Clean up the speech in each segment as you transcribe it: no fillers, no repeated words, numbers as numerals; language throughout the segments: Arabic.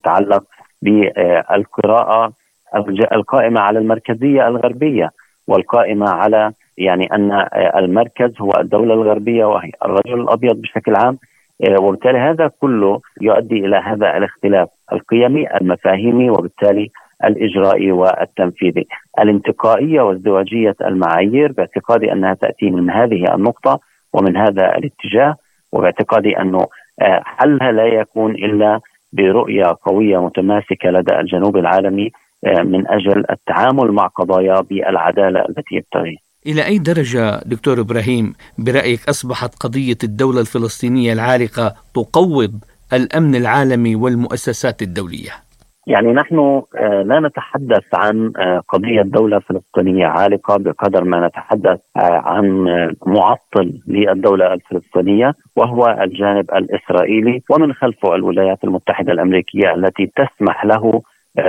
تتعلق بالقراءة القائمة على المركزية الغربية، والقائمة على يعني أن المركز هو الدولة الغربية وهي الرجل الأبيض بشكل عام. وبالتالي هذا كله يؤدي إلى هذا الاختلاف القيمي المفاهيمي وبالتالي الإجرائي والتنفيذي. الانتقائية وازدواجية المعايير باعتقادي أنها تأتي من هذه النقطة ومن هذا الاتجاه، وباعتقادي أنه حلها لا يكون إلا برؤية قوية متماسكة لدى الجنوب العالمي من أجل التعامل مع قضايا بالعدالة التي يبتغيها. إلى أي درجة دكتور إبراهيم برأيك أصبحت قضية الدولة الفلسطينية العالقة تقوض الأمن العالمي والمؤسسات الدولية؟ يعني نحن لا نتحدث عن قضية دولة فلسطينية عالقة بقدر ما نتحدث عن معطل للدولة الفلسطينية، وهو الجانب الإسرائيلي ومن خلفه الولايات المتحدة الأمريكية التي تسمح له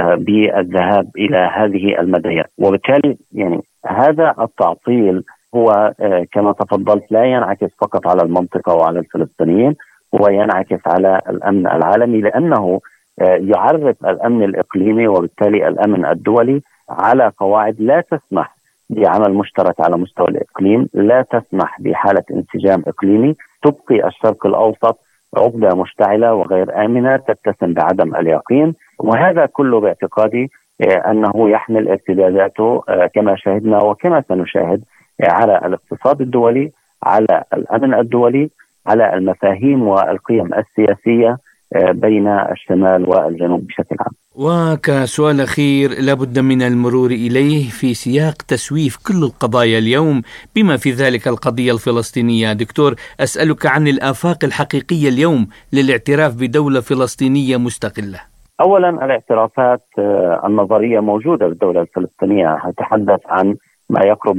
بالذهاب إلى هذه المدايا. وبالتالي يعني هذا التعطيل هو كما تفضلت لا ينعكس فقط على المنطقة وعلى الفلسطينيين، هو ينعكس على الأمن العالمي، لأنه يعرف الأمن الإقليمي وبالتالي الأمن الدولي على قواعد لا تسمح بعمل مشترك على مستوى الإقليم، لا تسمح بحالة انسجام إقليمي تبقي الشرق الأوسط عقدة مشتعلة وغير آمنة تتسم بعدم اليقين. وهذا كله باعتقادي أنه يحمل ارتداداته كما شاهدنا وكما سنشاهد على الاقتصاد الدولي، على الأمن الدولي، على المفاهيم والقيم السياسية بين الشمال والجنوب بشكل عام. وكسؤال أخير لابد من المرور إليه في سياق تسويف كل القضايا اليوم بما في ذلك القضية الفلسطينية، دكتور أسألك عن الآفاق الحقيقية اليوم للاعتراف بدولة فلسطينية مستقلة. أولا الاعترافات النظرية موجودة بالدولة الفلسطينية، أتحدث عن ما يقرب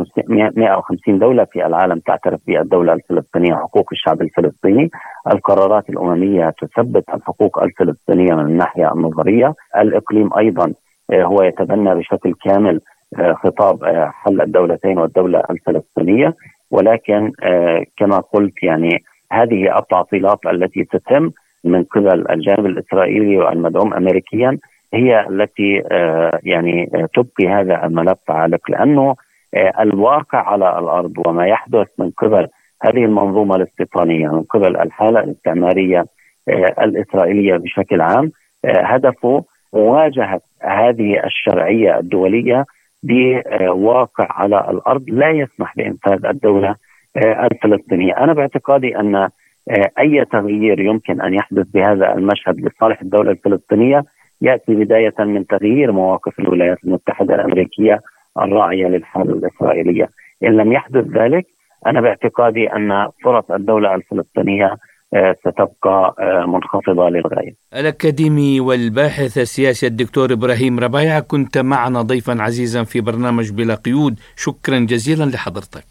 150 دولة في العالم تعترف بالدولة الفلسطينية، حقوق الشعب الفلسطيني. القرارات الأممية تثبت الحقوق الفلسطينية من الناحية النظرية. الإقليم أيضا هو يتبنى بشكل كامل خطاب حل الدولتين والدولة الفلسطينية، ولكن كما قلت يعني هذه التعطيلات التي تتم من قبل الجانب الإسرائيلي والمدعوم أمريكيا هي التي يعني تبقي هذا الملف عالق، لأنه الواقع على الأرض وما يحدث من قبل هذه المنظومة الاستيطانية من قبل الحالة الاستعمارية الإسرائيلية بشكل عام هدفه مواجهة هذه الشرعية الدولية بواقع على الأرض لا يسمح بإنفاذ الدولة الفلسطينية. أنا باعتقادي أن أي تغيير يمكن أن يحدث بهذا المشهد لصالح الدولة الفلسطينية يأتي بداية من تغيير مواقف الولايات المتحدة الأمريكية الراعية للحالة الإسرائيلية. إن لم يحدث ذلك أنا باعتقادي أن فرص الدولة الفلسطينية ستبقى منخفضة للغاية. الأكاديمي والباحث السياسي الدكتور إبراهيم ربيعة، كنت معنا ضيفا عزيزا في برنامج بلا قيود، شكرا جزيلا لحضرتك.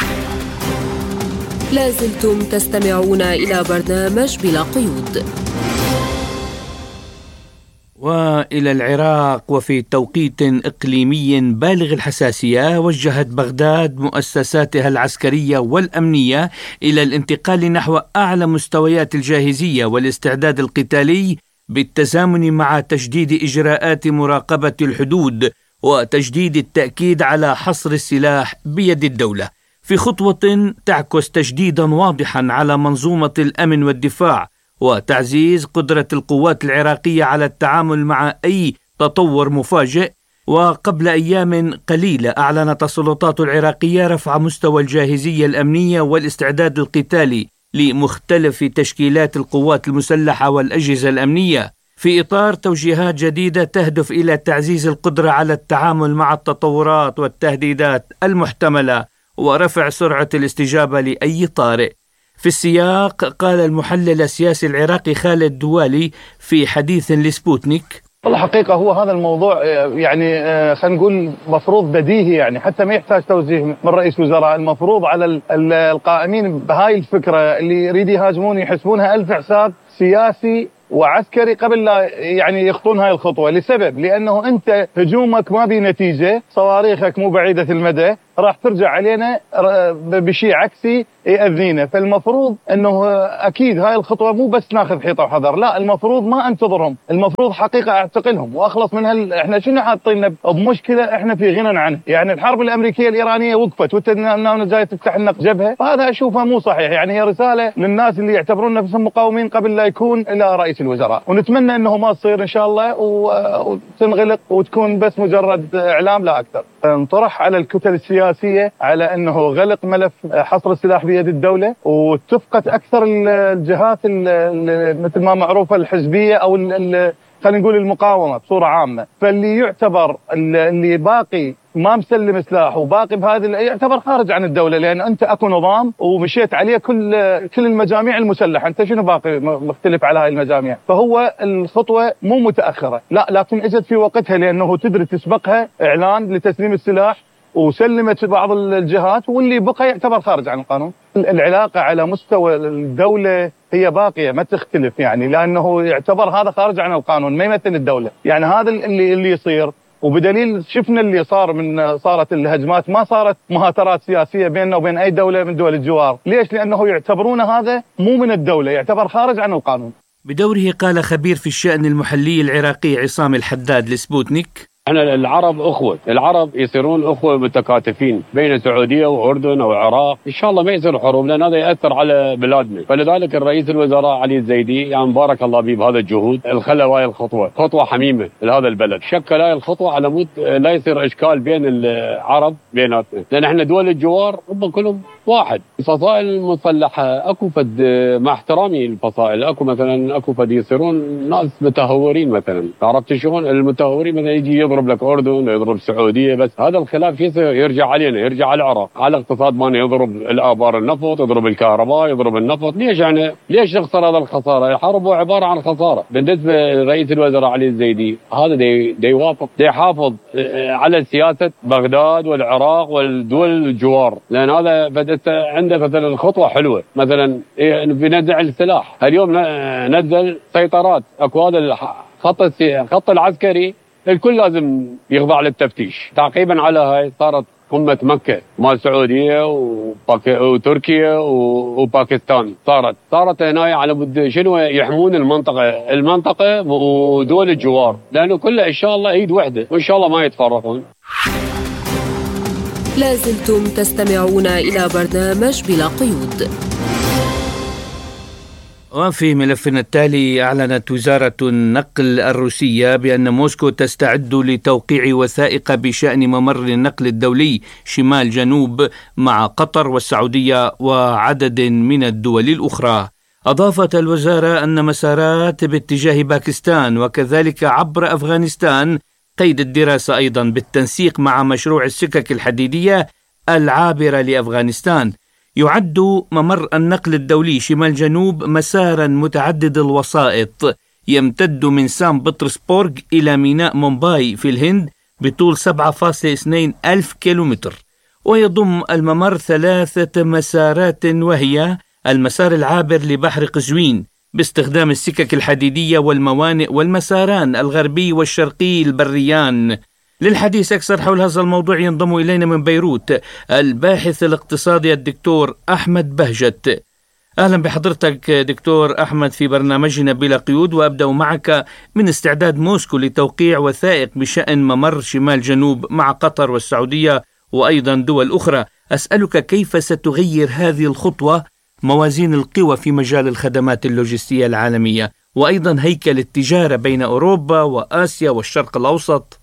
لازلتم تستمعون إلى برنامج بلا قيود. وإلى العراق، وفي توقيت إقليمي بالغ الحساسية وجهت بغداد مؤسساتها العسكرية والأمنية إلى الانتقال نحو أعلى مستويات الجاهزية والاستعداد القتالي بالتزامن مع تجديد إجراءات مراقبة الحدود وتجديد التأكيد على حصر السلاح بيد الدولة، في خطوة تعكس تجديدا واضحا على منظومة الأمن والدفاع وتعزيز قدرة القوات العراقية على التعامل مع أي تطور مفاجئ. وقبل أيام قليلة أعلنت السلطات العراقية رفع مستوى الجاهزية الأمنية والاستعداد القتالي لمختلف تشكيلات القوات المسلحة والأجهزة الأمنية في إطار توجيهات جديدة تهدف إلى تعزيز القدرة على التعامل مع التطورات والتهديدات المحتملة ورفع سرعة الاستجابة لأي طارئ. في السياق قال المحلل السياسي العراقي خالد دوالي في حديث لسبوتنيك: الحقيقة هو هذا الموضوع يعني خلينا نقول مفروض بديهي، يعني حتى ما يحتاج توجيه من رئيس وزراء. المفروض على القائمين بهاي الفكرة اللي يريد يهاجمون يحسبونها ألف حساب سياسي وعسكري قبل لا يعني يخطون هاي الخطوة، لسبب لأنه أنت هجومك ما بي نتيجة، صواريخك مو بعيدة المدى، راح ترجع علينا بشيء عكسي يأذينا. فالمفروض أنه أكيد هاي الخطوة مو بس ناخذ حيطة وحذر، لا المفروض ما أنتظرهم، المفروض حقيقة أعتقلهم وأخلص من إحنا شنو حاطيننا بمشكلة إحنا في غنى عنه. يعني الحرب الأمريكية الإيرانية وقفت وأنت جاي تفتح لنا جبهة، فهذا أشوفه مو صحيح. يعني هي رسالة للناس اللي يعتبرون نفسهم مقاومين قبل لا يكون إلى رئيس الوزراء، ونتمنى أنه ما تصير إن شاء الله وتنغلق وتكون بس مجرد إعلام لا أكثر. انطرح على الكتل السياسية على أنه غلق ملف حصر السلاح بيد الدولة، واتفقت أكثر الجهات مثل ما معروفة الحزبية أو خلينا نقول المقاومة بصورة عامة. فاللي يعتبر اللي باقي ما مسلم سلاح وباقي بهذا يعتبر خارج عن الدولة، لأن أنت أكو نظام ومشيت عليه كل المجاميع المسلحة، أنت شنو باقي مختلف على هاي المجاميع؟ فهو الخطوة مو متأخرة، لا لكن اجت في وقتها، لأنه تدري تسبقها إعلان لتسليم السلاح وسلمت بعض الجهات، واللي بقى يعتبر خارج عن القانون. العلاقة على مستوى الدولة هي باقية ما تختلف، يعني لأنه يعتبر هذا خارج عن القانون ما يمثل الدولة. يعني هذا اللي يصير، وبدليل شفنا اللي صار من صارت الهجمات، ما صارت مهاترات سياسية بيننا وبين أي دولة من دول الجوار. ليش؟ لأنه يعتبرون هذا مو من الدولة، يعتبر خارج عن القانون. بدوره قال خبير في الشأن المحلي العراقي عصام الحداد لسبوتنيك: احنا العرب اخوه، العرب يصيرون اخوه متكاتفين بين سعوديه واردن او العراق، ان شاء الله ما يصير حروب لان هذا ياثر على بلادنا. فلذلك الرئيس الوزراء علي الزيدي يعني بارك الله به بهذا الجهود، الخلى هاي الخطوه خطوه حميمه لهذا البلد، شكل هاي الخطوه على مود لا يصير اشكال بين العرب بيناتنا، لان احنا دول الجوار هم كلهم واحد. الفصائل المسلحه اكو فد، مع احترامي الفصائل، اكو مثلا اكو فد يصيرون ناس متهورين، مثلا عرفت شلون؟ المتهورين مثلا يجي يضرب لك اردن يضرب السعوديه، بس هذا الخلاف يرجع علينا، يرجع على العراق، على الاقتصاد مالنا، يضرب الابار النفط، يضرب الكهرباء، يضرب النفط. ليش يعني ليش نخسر هذا الخساره؟ الحرب هو عباره عن خساره. بالنسبه لرئيس الوزراء علي الزيدي، هذا دي يوافق، دي يحافظ على سياسه بغداد والعراق والدول الجوار، لان هذا عنده مثلا خطوه حلوه، مثلا بنزع السلاح. اليوم نزل سيطرات، اكو هذا الخط العسكري الكل لازم يخضع للتفتيش. تعقيبا على هاي صارت قمة مكة مع السعودية وتركيا وباكستان، صارت هنا على بد شنو يحمون المنطقة ودول الجوار، لأنه كله إن شاء الله ايد وحدة وإن شاء الله ما يتفرقون. لازلتم تستمعون إلى برنامج بلا قيود. وفي ملفنا التالي، أعلنت وزارة النقل الروسية بأن موسكو تستعد لتوقيع وثائق بشأن ممر النقل الدولي شمال جنوب مع قطر والسعودية وعدد من الدول الأخرى. أضافت الوزارة أن مسارات باتجاه باكستان وكذلك عبر أفغانستان قيد الدراسة أيضا بالتنسيق مع مشروع السكك الحديدية العابرة لأفغانستان. يعد ممر النقل الدولي شمال جنوب مسارا متعدد الوسائط يمتد من سان بطرسبورغ إلى ميناء مومباي في الهند بطول 7.2 ألف كيلومتر، ويضم الممر 3 مسارات، وهي المسار العابر لبحر قزوين باستخدام السكك الحديدية والموانئ، والمساران الغربي والشرقي البريان. للحديث أكثر حول هذا الموضوع ينضم إلينا من بيروت الباحث الاقتصادي الدكتور أحمد بهجت. أهلا بحضرتك دكتور أحمد في برنامجنا بلا قيود، وأبدأ معك من استعداد موسكو لتوقيع وثائق بشأن ممر شمال جنوب مع قطر والسعودية وأيضا دول أخرى. أسألك كيف ستغير هذه الخطوة موازين القوى في مجال الخدمات اللوجستية العالمية، وأيضا هيكل التجارة بين أوروبا وآسيا والشرق الأوسط؟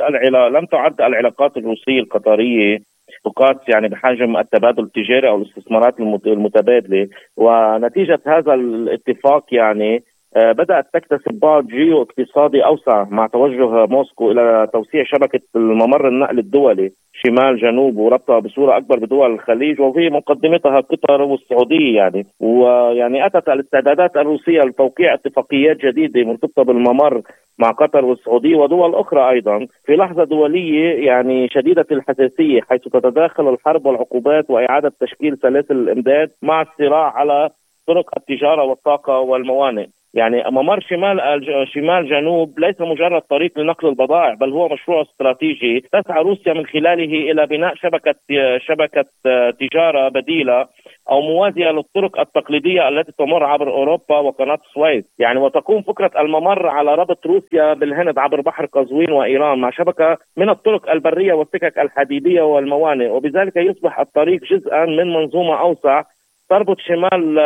لم تعد العلاقات الروسية القطرية تقاس يعني بحجم التبادل التجاري أو الاستثمارات المتبادلة، ونتيجة هذا الاتفاق يعني بدأت تكتسب بعد جيو اقتصادي أوسع مع توجه موسكو إلى توسيع شبكة الممر النقل الدولي شمال جنوب وربطها بصورة أكبر بدول الخليج، وفي مقدمتها قطر والسعودية يعني. ويعني أتت الاستعدادات الروسية لتوقيع اتفاقيات جديدة مرتبطة بالممر مع قطر والسعودية ودول أخرى أيضا في لحظة دولية يعني شديدة الحساسية، حيث تتداخل الحرب والعقوبات وإعادة تشكيل سلاسل الإمداد مع الصراع على طرق التجارة والطاقة والموانئ. يعني ممر شمال جنوب ليس مجرد طريق لنقل البضائع، بل هو مشروع استراتيجي تسعى روسيا من خلاله إلى بناء شبكة تجارة بديلة أو موازية للطرق التقليدية التي تمر عبر أوروبا وقناة السويس. يعني وتقوم فكرة الممر على ربط روسيا بالهند عبر بحر قزوين وإيران مع شبكة من الطرق البرية والسكك الحديدية والموانئ، وبذلك يصبح الطريق جزءا من منظومة أوسع تربط شمال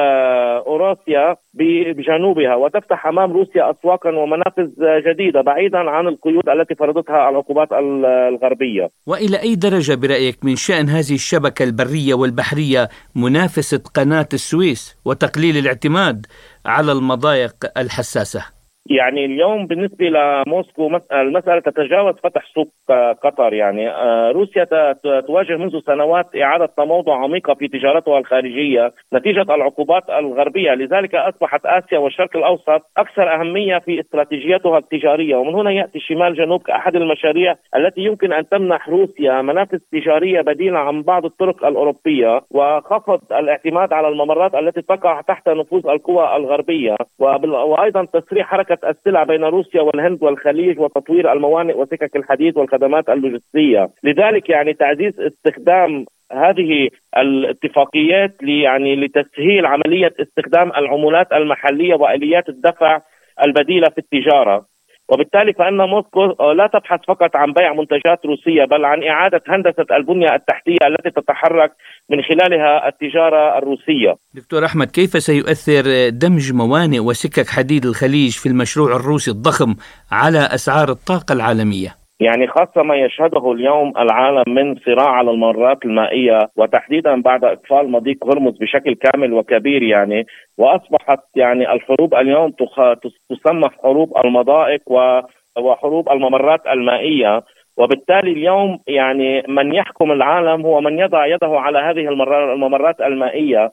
أوراسيا بجنوبها، وتفتح أمام روسيا أسواقا ومنافذ جديدة بعيدا عن القيود التي فرضتها العقوبات الغربية. وإلى أي درجة برأيك من شأن هذه الشبكة البرية والبحرية منافسة قناة السويس وتقليل الاعتماد على المضايق الحساسة؟ يعني اليوم بالنسبة لموسكو المسألة تتجاوز فتح سوق قطر. يعني روسيا تواجه منذ سنوات إعادة تموضع عميقة في تجارتها الخارجية نتيجة العقوبات الغربية، لذلك أصبحت آسيا والشرق الأوسط أكثر أهمية في استراتيجيتها التجارية، ومن هنا يأتي شمال جنوب كأحد المشاريع التي يمكن أن تمنح روسيا منافذ تجارية بديلة عن بعض الطرق الأوروبية وخفض الاعتماد على الممرات التي تقع تحت نفوذ القوى الغربية، وأيضا تسريع حركة السلع بين روسيا والهند والخليج وتطوير الموانئ وسكك الحديد والخدمات اللوجستية. لذلك يعني تعزيز استخدام هذه الاتفاقيات لتسهيل عملية استخدام العملات المحلية وآليات الدفع البديلة في التجارة. وبالتالي فإن موسكو لا تبحث فقط عن بيع منتجات روسية بل عن إعادة هندسة البنية التحتية التي تتحرك من خلالها التجارة الروسية. دكتور أحمد، كيف سيؤثر دمج موانئ وسكك حديد الخليج في المشروع الروسي الضخم على أسعار الطاقة العالمية؟ يعني خاصة ما يشهده اليوم العالم من صراع على الممرات المائية، وتحديدا بعد إقفال مضيق هرمز بشكل كامل وكبير، يعني وأصبحت يعني الحروب اليوم تسمى حروب المضائق وحروب الممرات المائية. وبالتالي اليوم يعني من يحكم العالم هو من يضع يده على هذه الممرات المائية.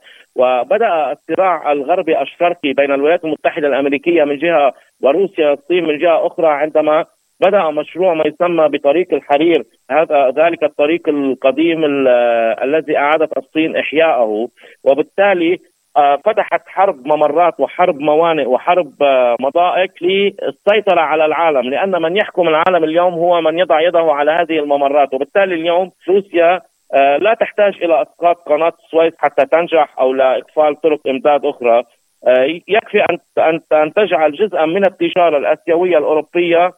وبدأ الصراع الغربي الشرقي بين الولايات المتحدة الأمريكية من جهة وروسيا الصين من جهة أخرى عندما بدأ مشروع ما يسمى بطريق الحرير، ذلك الطريق القديم الذي أعادت الصين إحياءه. وبالتالي فتحت حرب ممرات وحرب موانئ وحرب مضائق للسيطرة على العالم، لأن من يحكم العالم اليوم هو من يضع يده على هذه الممرات. وبالتالي اليوم روسيا لا تحتاج إلى إسقاط قناة السويس حتى تنجح أو لإقفال طرق إمداد أخرى. يكفي أن تجعل جزءا من التجارة الآسيوية الأوروبية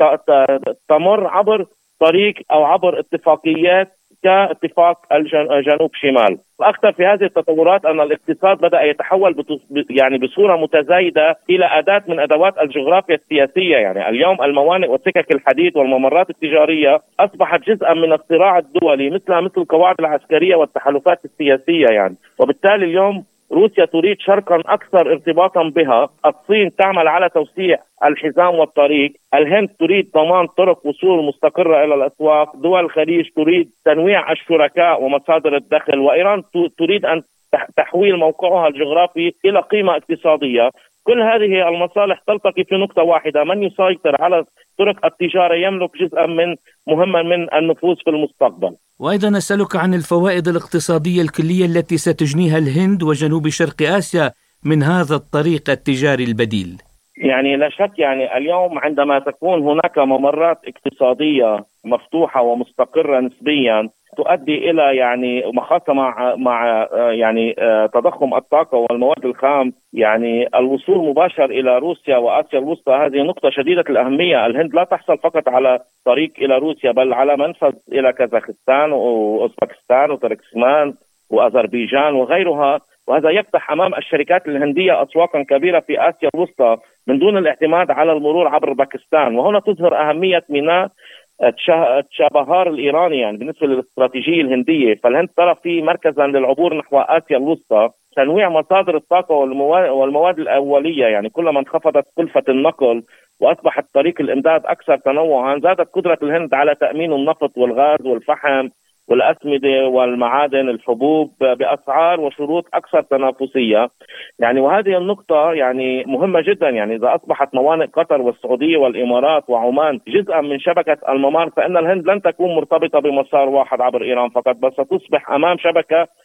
تمر عبر طريق أو عبر اتفاقيات كاتفاق الجنوب شمال. الأخطر في هذه التطورات أن الاقتصاد بدأ يتحول بصورة متزايدة إلى أداة من أدوات الجغرافيا السياسية. يعني اليوم الموانئ وسكك الحديد والممرات التجارية أصبحت جزءا من الصراع الدولي مثل القواعد العسكرية والتحالفات السياسية. يعني وبالتالي اليوم روسيا تريد شرقا أكثر ارتباطا بها، الصين تعمل على توسيع الحزام والطريق، الهند تريد ضمان طرق وصول مستقرة إلى الأسواق، دول الخليج تريد تنويع الشركاء ومصادر الدخل، وإيران تريد أن تحويل موقعها الجغرافي إلى قيمة اقتصادية. كل هذه المصالح تلتقي في نقطة واحدة: من يسيطر على طرق التجارة يملك جزءا مهما من النفوذ في المستقبل. وأيضا أسألك عن الفوائد الاقتصادية الكلية التي ستجنيها الهند وجنوب شرق آسيا من هذا الطريق التجاري البديل. يعني لا شك، يعني اليوم عندما تكون هناك ممرات اقتصادية مفتوحة ومستقرة نسبيا تؤدي إلى يعني مخاطرة مع يعني تضخم الطاقة والمواد الخام، يعني الوصول مباشر إلى روسيا وآسيا الوسطى هذه نقطة شديدة الأهمية. الهند لا تحصل فقط على طريق إلى روسيا بل على منفذ إلى كازاخستان وأوزبكستان وتركستان وأذربيجان وغيرها، وهذا يفتح أمام الشركات الهندية أسواقا كبيرة في آسيا الوسطى من دون الاعتماد على المرور عبر باكستان. وهنا تظهر أهمية ميناء تشابهار الإيراني يعني بالنسبة للاستراتيجية الهندية. فالهند ترى فيه مركزا للعبور نحو آسيا الوسطى، تنويع مصادر الطاقة والمواد الأولية. يعني كلما انخفضت كلفة النقل وأصبحت طريق الإمداد أكثر تنوعا زادت قدرة الهند على تأمين النفط والغاز والفحم والأسمدة والمعادن الحبوب بأسعار وشروط أكثر تنافسية. يعني وهذه النقطة يعني مهمة جدا. يعني إذا أصبحت موانئ قطر والسعودية والإمارات وعمان جزءا من شبكة الممار، فإن الهند لن تكون مرتبطة بمسار واحد عبر إيران فقط، بل ستصبح أمام شبكة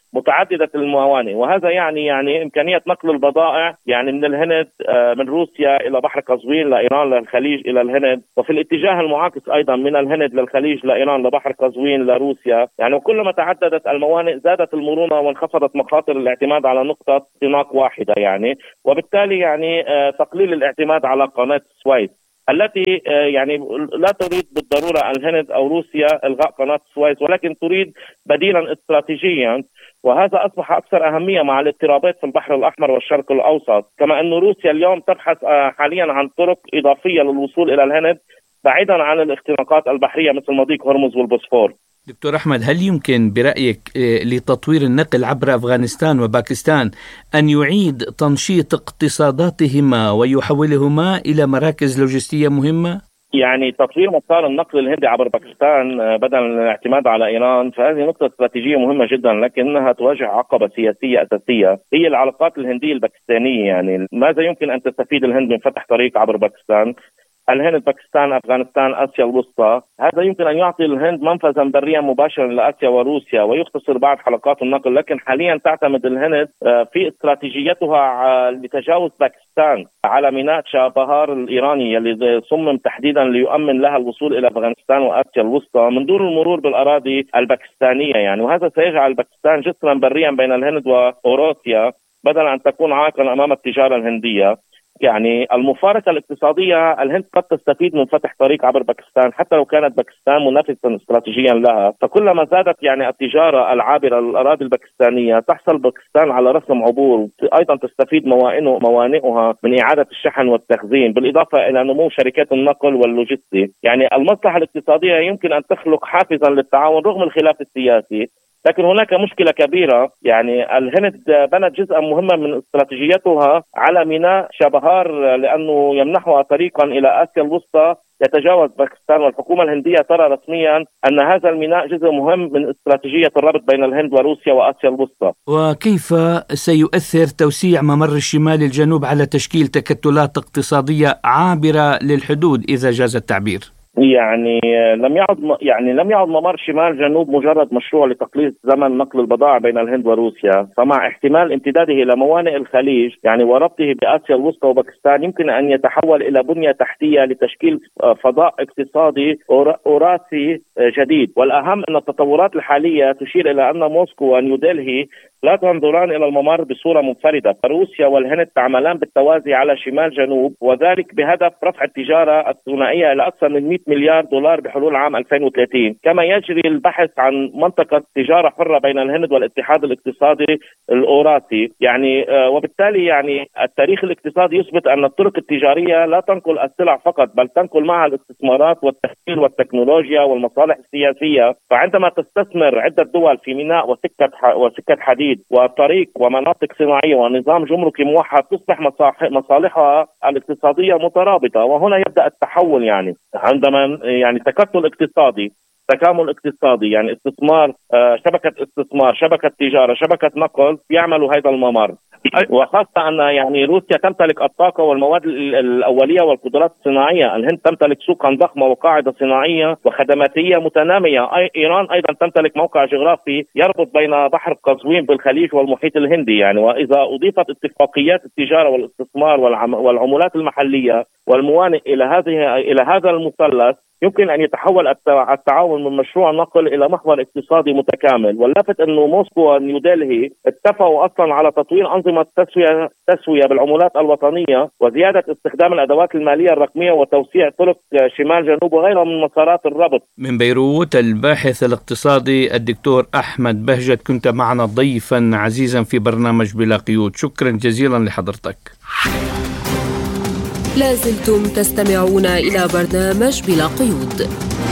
متعددة الموانئ، وهذا يعني إمكانية نقل البضائع يعني من الهند من روسيا إلى بحر قزوين لإيران للخليج إلى الهند، وفي الاتجاه المعاكس أيضا من الهند للخليج لإيران لبحر قزوين لروسيا يعني. وكلما تعددت الموانئ زادت المرونة وانخفضت مخاطر الاعتماد على نقطة اختناق واحدة يعني، وبالتالي يعني تقليل الاعتماد على قناة السويس التي يعني لا تريد بالضرورة الهند أو روسيا إلغاء قناة السويس، ولكن تريد بديلا استراتيجيا، وهذا أصبح أكثر أهمية مع الاضطرابات في البحر الأحمر والشرق الأوسط. كما أن روسيا اليوم تبحث حاليا عن طرق إضافية للوصول إلى الهند بعيدا عن الاختناقات البحرية مثل مضيق هرمز والبوسفور. دكتور أحمد، هل يمكن برأيك لتطوير النقل عبر أفغانستان وباكستان أن يعيد تنشيط اقتصاداتهما ويحولهما إلى مراكز لوجستية مهمة؟ يعني تطوير مسار النقل الهندي عبر باكستان بدلا من الاعتماد على إيران، فهذه نقطة استراتيجية مهمة جدا، لكنها تواجه عقبة سياسية أساسية هي العلاقات الهندية الباكستانية. يعني ماذا يمكن أن تستفيد الهند من فتح طريق عبر باكستان؟ الهند، باكستان، أفغانستان، آسيا الوسطى، هذا يمكن أن يعطي الهند منفذا بريا مباشرا لآسيا وروسيا ويختصر بعض حلقات النقل. لكن حاليا تعتمد الهند في استراتيجيتها لتجاوز باكستان على ميناء شابهار الإيراني الذي صمم تحديدا ليؤمن لها الوصول إلى أفغانستان وآسيا الوسطى من دون المرور بالأراضي الباكستانية يعني. وهذا سيجعل باكستان جسرا بريا بين الهند وأوروسيا بدلا أن تكون عائقا أمام التجارة الهندية. يعني المفارقة الاقتصادية، الهند قد تستفيد من فتح طريق عبر باكستان حتى لو كانت باكستان منافسا استراتيجيا لها، فكلما زادت يعني التجارة العابرة للأراضي الباكستانية تحصل باكستان على رسم عبور، أيضا تستفيد موانئها من إعادة الشحن والتخزين بالإضافة إلى نمو شركات النقل واللوجستي. يعني المصلحة الاقتصادية يمكن أن تخلق حافزا للتعاون رغم الخلاف السياسي، لكن هناك مشكلة كبيرة. يعني الهند بنت جزءا مهما من استراتيجيتها على ميناء شابهار لأنه يمنحها طريقا إلى آسيا الوسطى يتجاوز باكستان، والحكومة الهندية ترى رسميا أن هذا الميناء جزء مهم من استراتيجية الربط بين الهند وروسيا وآسيا الوسطى. وكيف سيؤثر توسيع ممر الشمال الجنوب على تشكيل تكتلات اقتصادية عابرة للحدود إذا جاز التعبير؟ يعني لم يعد ممر شمال جنوب مجرد مشروع لتقليص زمن نقل البضائع بين الهند وروسيا، فمع احتمال امتداده إلى موانئ الخليج يعني وربطه بآسيا الوسطى وباكستان يمكن أن يتحول إلى بنية تحتية لتشكيل فضاء اقتصادي أوراسي جديد. والأهم أن التطورات الحالية تشير إلى أن موسكو ونيودلهي لا تنظران إلى الممر بصورة منفردة، فروسيا والهند تعملان بالتوازي على شمال جنوب، وذلك بهدف رفع التجارة الثنائية إلى أكثر من 100 مليار دولار بحلول عام 2030. كما يجري البحث عن منطقة تجارة حرة بين الهند والاتحاد الاقتصادي الأوراسي يعني. وبالتالي يعني التاريخ الاقتصادي يثبت أن الطرق التجارية لا تنقل السلع فقط بل تنقل معها الاستثمارات والتفكير والتكنولوجيا والمصالح السياسية. فعندما تستثمر عدة دول في ميناء وسكة حديد وطريق ومناطق صناعية ونظام جمركي موحد تصبح مصالحها الاقتصادية مترابطة، وهنا يبدأ التحول. يعني عندما يعني تكتل اقتصادي، تكامل اقتصادي، يعني استثمار، شبكة استثمار، شبكة تجارة، شبكة نقل، يعملوا هذا الممر. وخاصة أن يعني روسيا تمتلك الطاقة والمواد الأولية والقدرات الصناعية، الهند تمتلك سوقا ضخمة وقاعدة صناعية وخدماتية متنامية، إيران أيضا تمتلك موقع جغرافي يربط بين بحر قزوين بالخليج والمحيط الهندي يعني. وإذا أضيفت اتفاقيات التجارة والاستثمار والعملات المحلية والموانئ إلى هذا المثلث يمكن أن يتحول التعاون من مشروع نقل إلى محور اقتصادي متكامل. واللافت أنه موسكو ونيودلهي اتفقوا أصلا على تطوير أنظمة تسوية بالعملات الوطنية وزيادة استخدام الأدوات المالية الرقمية وتوسيع طرق شمال جنوب وغيرها من مسارات الربط. من بيروت الباحث الاقتصادي الدكتور أحمد بهجت، كنت معنا ضيفا عزيزا في برنامج بلا قيود، شكرا جزيلا لحضرتك. لازلتم تستمعون إلى برنامج بلا قيود.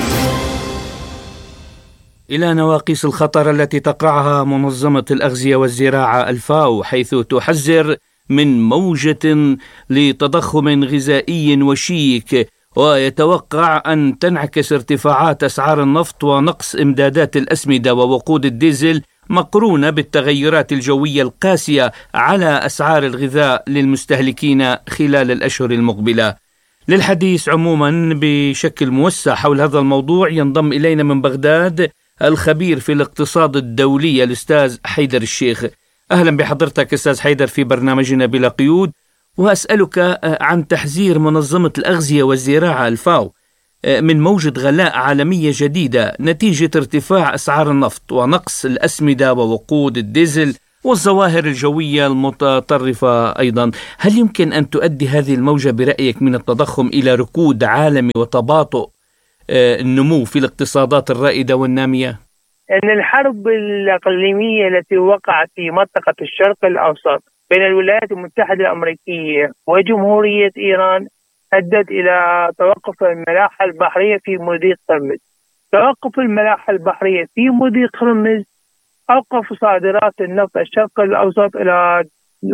إلى نواقص الخطر التي تقرعها منظمة الأغذية والزراعة الفاو، حيث تحذر من موجة لتضخم غذائي وشيك، ويتوقع أن تنعكس ارتفاعات أسعار النفط ونقص إمدادات الأسمدة ووقود الديزل مقرونة بالتغيرات الجوية القاسية على أسعار الغذاء للمستهلكين خلال الأشهر المقبلة. للحديث عموما بشكل موسع حول هذا الموضوع ينضم إلينا من بغداد الخبير في الاقتصاد الدولي الأستاذ حيدر الشيخ. أهلا بحضرتك أستاذ حيدر في برنامجنا بلا قيود. وأسألك عن تحذير منظمة الأغذية والزراعة الفاو من موجة غلاء عالمية جديدة نتيجة ارتفاع أسعار النفط ونقص الأسمدة ووقود الديزل والظواهر الجوية المتطرفة أيضا. هل يمكن أن تؤدي هذه الموجة برأيك من التضخم إلى ركود عالمي وتباطؤ النمو في الاقتصادات الرائدة والنامية؟ أن الحرب الإقليمية التي وقعت في منطقة الشرق الأوسط بين الولايات المتحدة الأمريكية وجمهورية إيران أدت إلى توقف الملاحة البحرية في مضيق هرمز. توقف الملاحة البحرية في مضيق هرمز أوقف صادرات النفط الشرق الأوسط إلى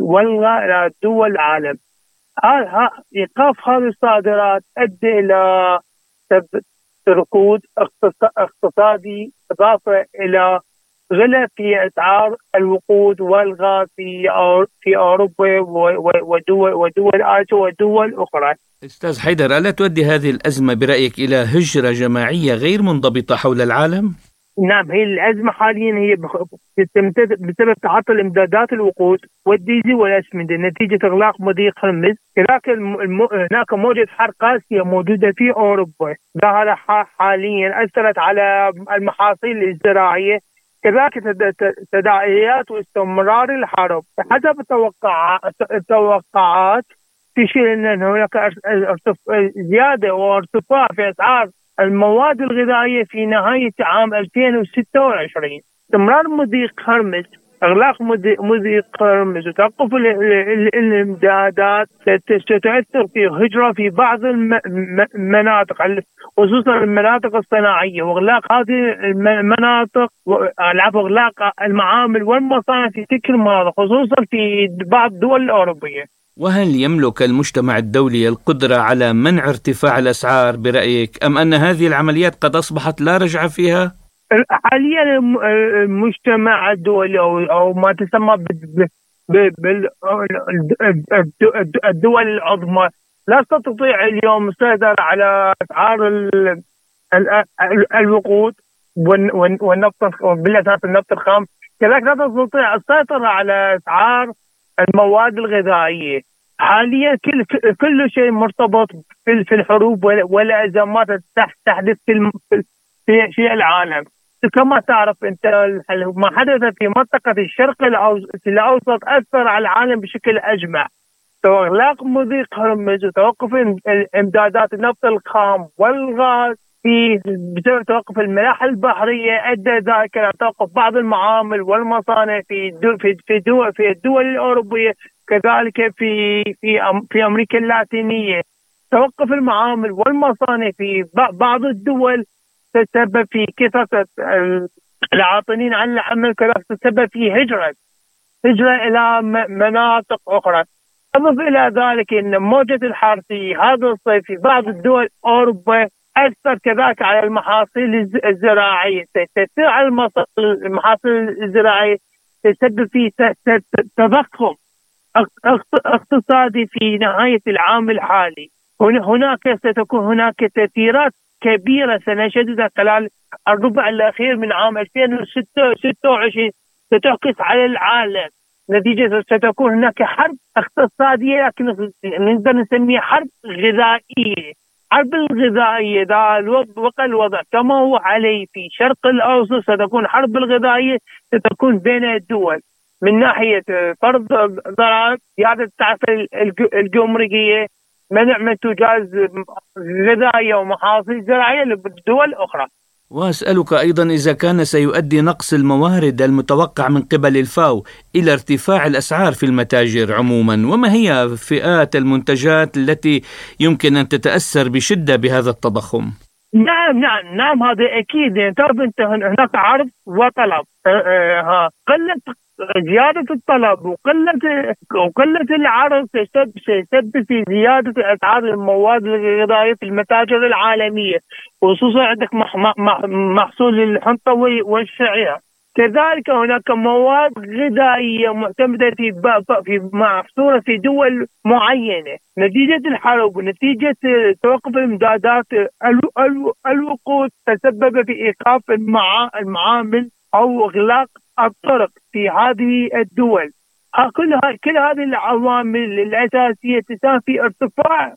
دول العالم. إيقاف هذه الصادرات أدى إلى ركود اقتصادي، إضافة إلى غلاء في أسعار الوقود والغاز في أوروبا ودول آسيا ودول أخرى. أستاذ حيدر، ألا تؤدي هذه الأزمة برأيك إلى هجرة جماعية غير منضبطة حول العالم؟ نعم، هي الأزمة حاليا هي بسبب تعطل إمدادات الوقود والديزل والأسمدة نتيجة إغلاق مضيق هرمز. هناك موجة حر قاسية موجودة في أوروبا ظاهرة حاليا أثرت على المحاصيل الزراعية، كذلك تداعيات واستمرار الحرب. حسب التوقعات تشير أن هناك زيادة وارتفاع في أسعار المواد الغذائية في نهاية عام 2026. استمرار مضيق هرمز، إغلاق مضيق هرمز وتوقف الإمدادات ستؤثر في هجرة في بعض المناطق، خصوصا المناطق الصناعية، وإغلاق هذه المناطق إغلاق المعامل والمصانع في تلك المناطق خصوصا في بعض الدول الأوروبية. وهل يملك المجتمع الدولي القدرة على منع ارتفاع الأسعار برأيك، أم أن هذه العمليات قد أصبحت لا رجعة فيها؟ حاليا المجتمع الدولي أو ما تسمى بالدول العظمى لا تستطيع اليوم السيطرة على أسعار الوقود والنفط، بالأساس النفط الخام، كذلك لا تستطيع السيطرة على أسعار المواد الغذائية. حاليا كل شيء مرتبط في الحروب والأزمات تحدث في العالم. كما تعرف أنت ما حدث في منطقة الشرق الأوسط أثر على العالم بشكل أجمع. إغلاق مضيق هرمز وتوقف إمدادات النفط الخام والغاز بسبب توقف الملاحة البحرية أدى ذلك إلى توقف بعض المعامل والمصانع في الدول الأوروبية، كذلك في أمريكا اللاتينية. توقف المعامل والمصانع في بعض الدول تسبب في كثرة العاطلين عن العمل، كذلك تسبب في هجرة إلى مناطق أخرى. أضف إلى ذلك أن موجة الحر في هذا الصيف في بعض الدول أوروبا أثر كذلك على المحاصيل الزراعية. تأثير على المحاصيل الزراعية تسبب في تضخم اقتصادي في نهاية العام الحالي. ستكون هناك تأثيرات كبيرة سنشهدها خلال الربع الأخير من عام 2026 ستعكس على العالم. نتيجة ستكون هناك حرب اقتصادية، لكن نقدر نسميها حرب غذائية. حرب الغذائية وقع الوضع كما هو عليه في شرق الأوسط، ستكون حرب الغذائية ستكون بين الدول من ناحية فرض ضرائب، زيادة التعرفة الجمركية، منع منتوجات غذائية ومحاصيل زراعية للدول الأخرى. وأسألك أيضا إذا كان سيؤدي نقص الموارد المتوقع من قبل الفاو إلى ارتفاع الأسعار في المتاجر عموما، وما هي فئات المنتجات التي يمكن أن تتأثر بشدة بهذا التضخم؟ نعم هذا أكيد. يعني تعرف أنت هناك عرض وطلب، قلة زيادة الطلب وقلة العرض تسبب في زيادة أسعار المواد الغذائية في المتاجر العالمية، خصوصا عندك محصول الحنطة والشعير. كذلك هناك مواد غذائية معتمدة محصورة في دول معينة. نتيجة الحرب ونتيجة توقف الإمدادات الوقود تسبب في إيقاف المعامل أو إغلاق الطرق في هذه الدول. كل هذه العوامل الأساسية تساهم في ارتفاع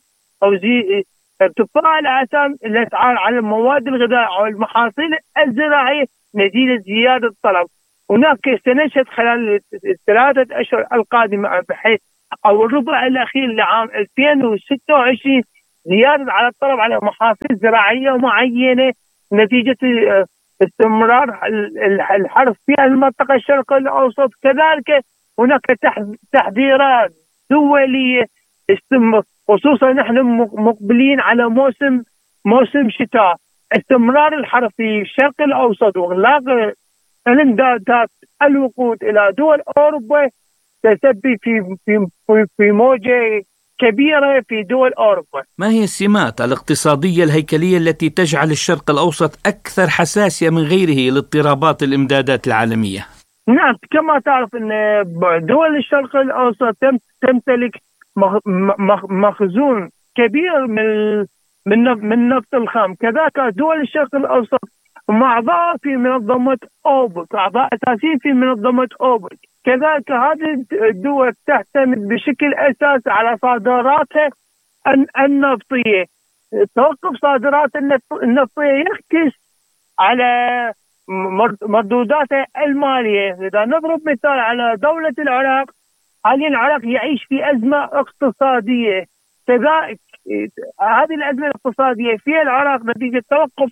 الأسعار على المواد الغذائية أو المحاصيل الزراعية نتيجة زيادة الطلب. هناك سنشهد خلال الثلاثة أشهر القادمة بحيث أو الربع الأخير لعام 2026 زيادة على الطلب على محاصيل زراعية معينة نتيجة استمرار الحرب في المنطقة الشرق الأوسط. كذلك هناك تحذيرات دولية خصوصا نحن مقبلين على موسم شتاء. استمرار الحرب في الشرق الأوسط وإغلاق الإمدادات الوقود إلى دول أوروبا تسبب في موجة كبيرة في دول أوروبا. ما هي السمات الاقتصادية الهيكلية التي تجعل الشرق الأوسط أكثر حساسية من غيره لاضطرابات الإمدادات العالمية؟ نعم، كما تعرف أن دول الشرق الأوسط تمتلك مخزون كبير من نفط الخام. كذلك دول الشرق الأوسط أعضاء في منظمة أوبك، أعضاء أساسيين في منظمة أوبك. كذلك هذه الدول تعتمد بشكل أساسي على صادراتها النفطية. توقف صادرات النفطية يعكس على مردوداتها المالية. إذا نضرب مثال على دولة العراق، حاليا العراق يعيش في أزمة اقتصادية. كذلك هذه الأزمة الاقتصادية في العراق نتيجة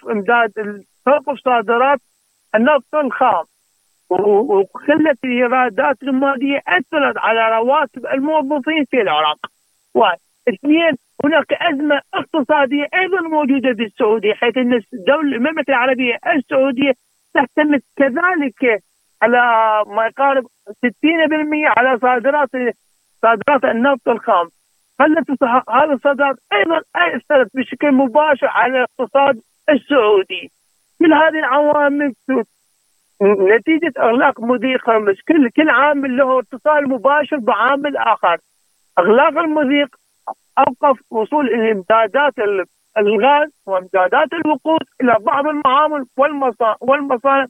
توقف صادرات النفط الخام وقلة الإيرادات المالية أثرت على رواتب الموظفين في العراق. واثنين، هناك أزمة اقتصادية أيضا موجودة في السعودية، حيث أن المملكة العربية السعودية تعتمد كذلك على ما يقارب 60% على صادرات النفط الخام. هذا الصادرات أيضا أثرت بشكل مباشر على الاقتصاد السعودي. كل هذه العوامل نتيجة إغلاق مضيق هرمز، كل عامل له اتصال مباشر بعامل آخر. إغلاق المضيق أوقف وصول الإمدادات الغاز وإمدادات الوقود إلى بعض المعامل والمصانع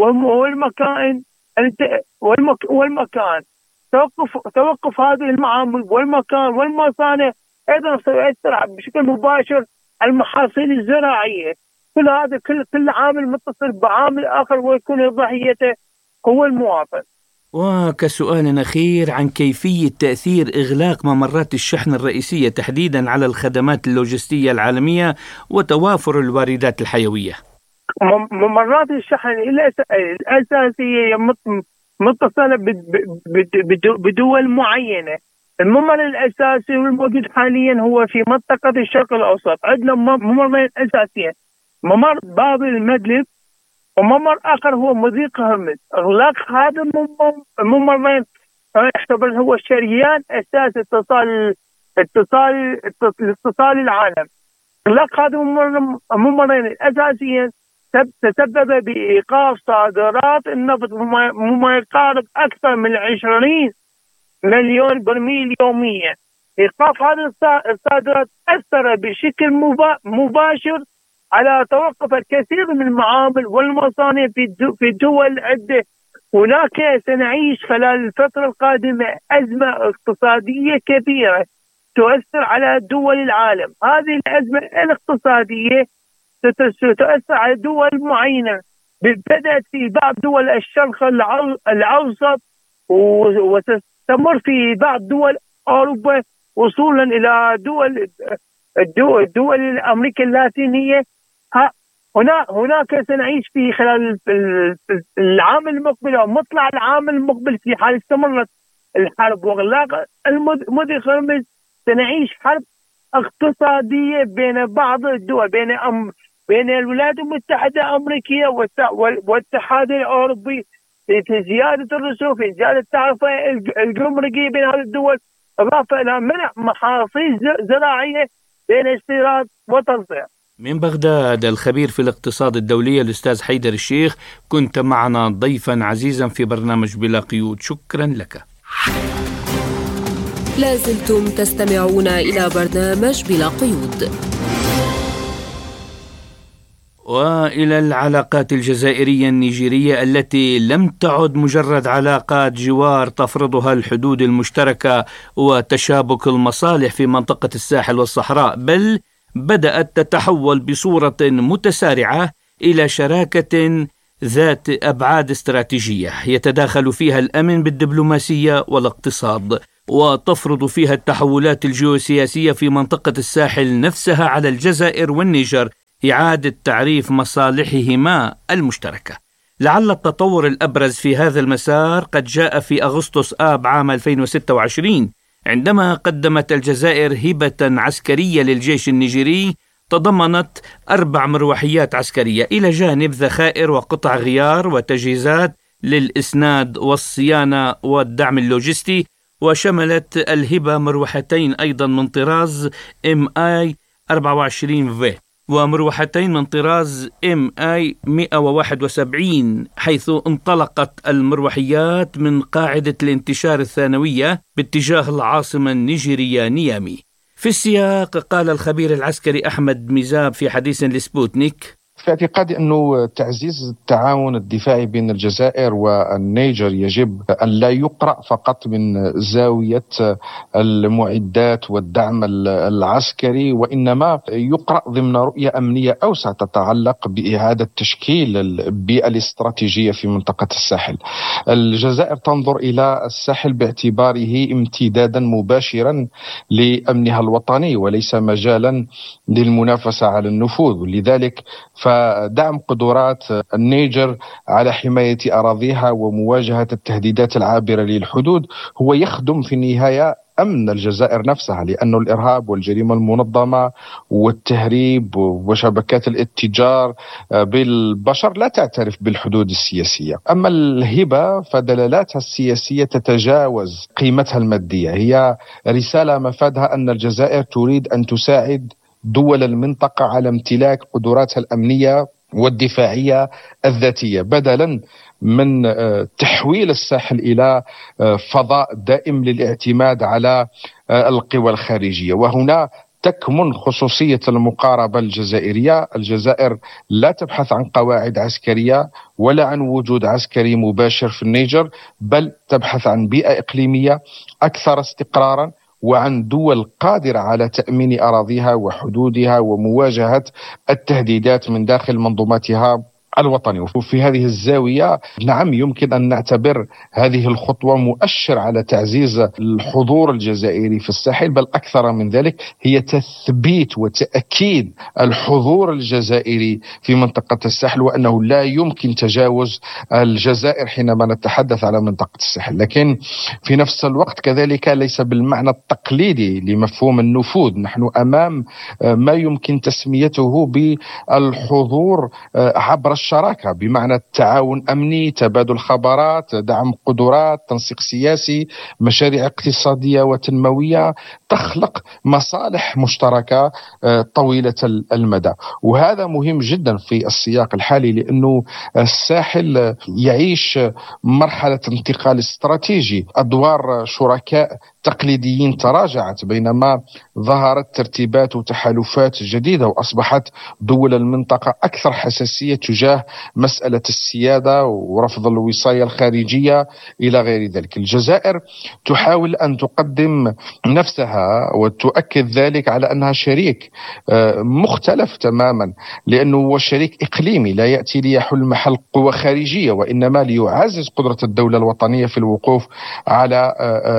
والمكان. توقف هذه المعامل والمكان والمصانع أيضا سيؤثر بشكل مباشر على المحاصيل الزراعية. كل عامل متصل بعامل آخر ويكون ضحيته هو المواطن. وكسؤال أخير عن كيفية تأثير إغلاق ممرات الشحن الرئيسية تحديدا على الخدمات اللوجستية العالمية وتوافر الواردات الحيوية. ممرات الشحن الأساسية متصلة بدول معينة. الممر الأساسي والموجود حاليا هو في منطقة الشرق الأوسط. عندنا ممرين أساسيين، ممر باب المدلب وممر آخر هو مضيق هرمز. إغلاق هذا الممرين يعتبر هو شريان أساسي اتصال العالم. إغلاق هذا الممرين الأساسيين تسبب بإيقاف صادرات النفط مما يقارب أكثر من 20 مليون برميل يوميا. إيقاف هذه الصادرات أثر بشكل مباشر على توقف الكثير من المعامل والمصانع في دول عدة. هناك سنعيش خلال الفترة القادمة أزمة اقتصادية كبيرة تؤثر على دول العالم. هذه الأزمة الاقتصادية ستؤثر على دول معينة، بدأت في بعض دول الشرق الأوسط وستستمر في بعض دول أوروبا وصولا إلى دول أمريكا اللاتينية. هناك سنعيش في خلال العام المقبل أو مطلع العام المقبل في حال استمرت الحرب وإغلاق مضيق هرمز سنعيش حرب اقتصادية بين بعض الدول، بين الولايات المتحدة الأمريكية والاتحاد الأوروبي في زيادة الرسوم، في زيادة التعرفة الجمركية بين هذه الدول، إضافة إلى منع محاصيل زراعية بين استيراد وتصدير. من بغداد الخبير في الاقتصاد الدولي الأستاذ حيدر الشيخ، كنت معنا ضيفا عزيزا في برنامج بلا قيود، شكرا لك. لازلتم تستمعون إلى برنامج بلا قيود. وإلى العلاقات الجزائرية النيجيرية التي لم تعد مجرد علاقات جوار تفرضها الحدود المشتركة وتشابك المصالح في منطقة الساحل والصحراء، بل بدأت تتحول بصورة متسارعة إلى شراكة ذات أبعاد استراتيجية يتداخل فيها الأمن بالدبلوماسية والاقتصاد، وتفرض فيها التحولات الجيوسياسية في منطقة الساحل نفسها على الجزائر والنيجر إعادة تعريف مصالحهما المشتركة. لعل التطور الأبرز في هذا المسار قد جاء في أغسطس آب عام 2026 عندما قدمت الجزائر هبة عسكرية للجيش النيجيري تضمنت 4 مروحيات عسكرية إلى جانب ذخائر وقطع غيار وتجهيزات للإسناد والصيانة والدعم اللوجستي، وشملت الهبة مروحتين أيضا من طراز MI 24V ومروحتين من طراز MI 171، حيث انطلقت المروحيات من قاعدة الانتشار الثانوية باتجاه العاصمة النيجيرية نيامي. في السياق قال الخبير العسكري أحمد ميزاب في حديث لسبوتنيك: في اعتقادي أنه تعزيز التعاون الدفاعي بين الجزائر والنيجر يجب أن لا يقرأ فقط من زاوية المعدات والدعم العسكري، وإنما يقرأ ضمن رؤية أمنية أوسع تتعلق بإعادة تشكيل البيئة الاستراتيجية في منطقة الساحل. الجزائر تنظر إلى الساحل باعتباره امتدادا مباشرا لأمنها الوطني وليس مجالا للمنافسة على النفوذ، لذلك فدعم قدرات النيجر على حماية أراضيها ومواجهة التهديدات العابرة للحدود هو يخدم في النهاية أمن الجزائر نفسها، لأن الإرهاب والجريمة المنظمة والتهريب وشبكات الاتجار بالبشر لا تعترف بالحدود السياسية. أما الهبة فدلالاتها السياسية تتجاوز قيمتها المادية، هي رسالة مفادها أن الجزائر تريد أن تساعد دول المنطقة على امتلاك قدراتها الأمنية والدفاعية الذاتية، بدلا من تحويل الساحل إلى فضاء دائم للاعتماد على القوى الخارجية. وهنا تكمن خصوصية المقاربة الجزائرية. الجزائر لا تبحث عن قواعد عسكرية ولا عن وجود عسكري مباشر في النيجر، بل تبحث عن بيئة إقليمية أكثر استقرارا وعن دول قادرة على تأمين أراضيها وحدودها ومواجهة التهديدات من داخل منظوماتها الوطني. وفي هذه الزاوية نعم يمكن أن نعتبر هذه الخطوة مؤشر على تعزيز الحضور الجزائري في الساحل، بل أكثر من ذلك هي تثبيت وتأكيد الحضور الجزائري في منطقة الساحل، وأنه لا يمكن تجاوز الجزائر حينما نتحدث على منطقة الساحل. لكن في نفس الوقت كذلك ليس بالمعنى التقليدي لمفهوم النفوذ، نحن أمام ما يمكن تسميته بالحضور عبر الشراكة، بمعنى التعاون أمني، تبادل خبرات، دعم قدرات، تنسيق سياسي، مشاريع اقتصادية وتنموية تخلق مصالح مشتركة طويلة المدى. وهذا مهم جدا في السياق الحالي، لأنه الساحل يعيش مرحلة انتقال استراتيجي. أدوار شركاء تقليديين تراجعت بينما ظهرت ترتيبات وتحالفات جديدة، وأصبحت دول المنطقة أكثر حساسية تجاه مسألة السيادة ورفض الوصاية الخارجية إلى غير ذلك. الجزائر تحاول أن تقدم نفسها وتؤكد ذلك على أنها شريك مختلف تماما، لأنه هو شريك إقليمي لا يأتي ليحل محل قوى خارجية، وإنما ليعزز قدرة الدولة الوطنية في الوقوف على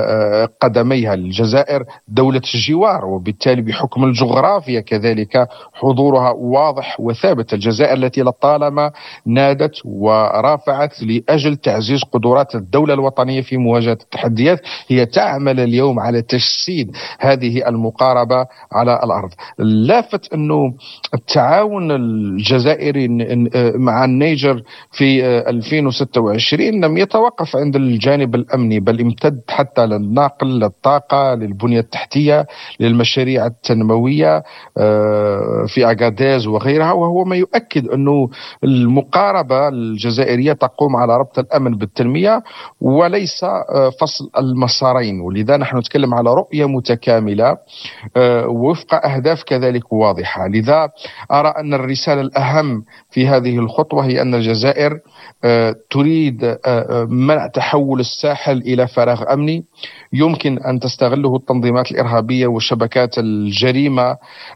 قدميها. الجزائر دولة الجوار، وبالتالي بحكم الجغرافيا كذلك حضورها واضح وثابت. الجزائر التي لطالما ونادت ورافعت لأجل تعزيز قدرات الدولة الوطنية في مواجهة التحديات. هي تعمل اليوم على تجسيد هذه المقاربة على الأرض. لافت أنه التعاون الجزائري مع النيجر في 2026 لم يتوقف عند الجانب الأمني، بل امتد حتى للنقل، للطاقة، للبنية التحتية، للمشاريع التنموية في أغاديز وغيرها. وهو ما يؤكد أنه المقاربة الجزائرية تقوم على ربط الأمن بالتنمية وليس فصل المسارين. ولذا نحن نتكلم على رؤية متكاملة وفق أهداف كذلك واضحة. لذا أرى أن الرسالة الأهم في هذه الخطوة هي أن الجزائر تريد منع تحول الساحل إلى فراغ أمني يمكن أن تستغله التنظيمات الإرهابية وشبكات الجريمة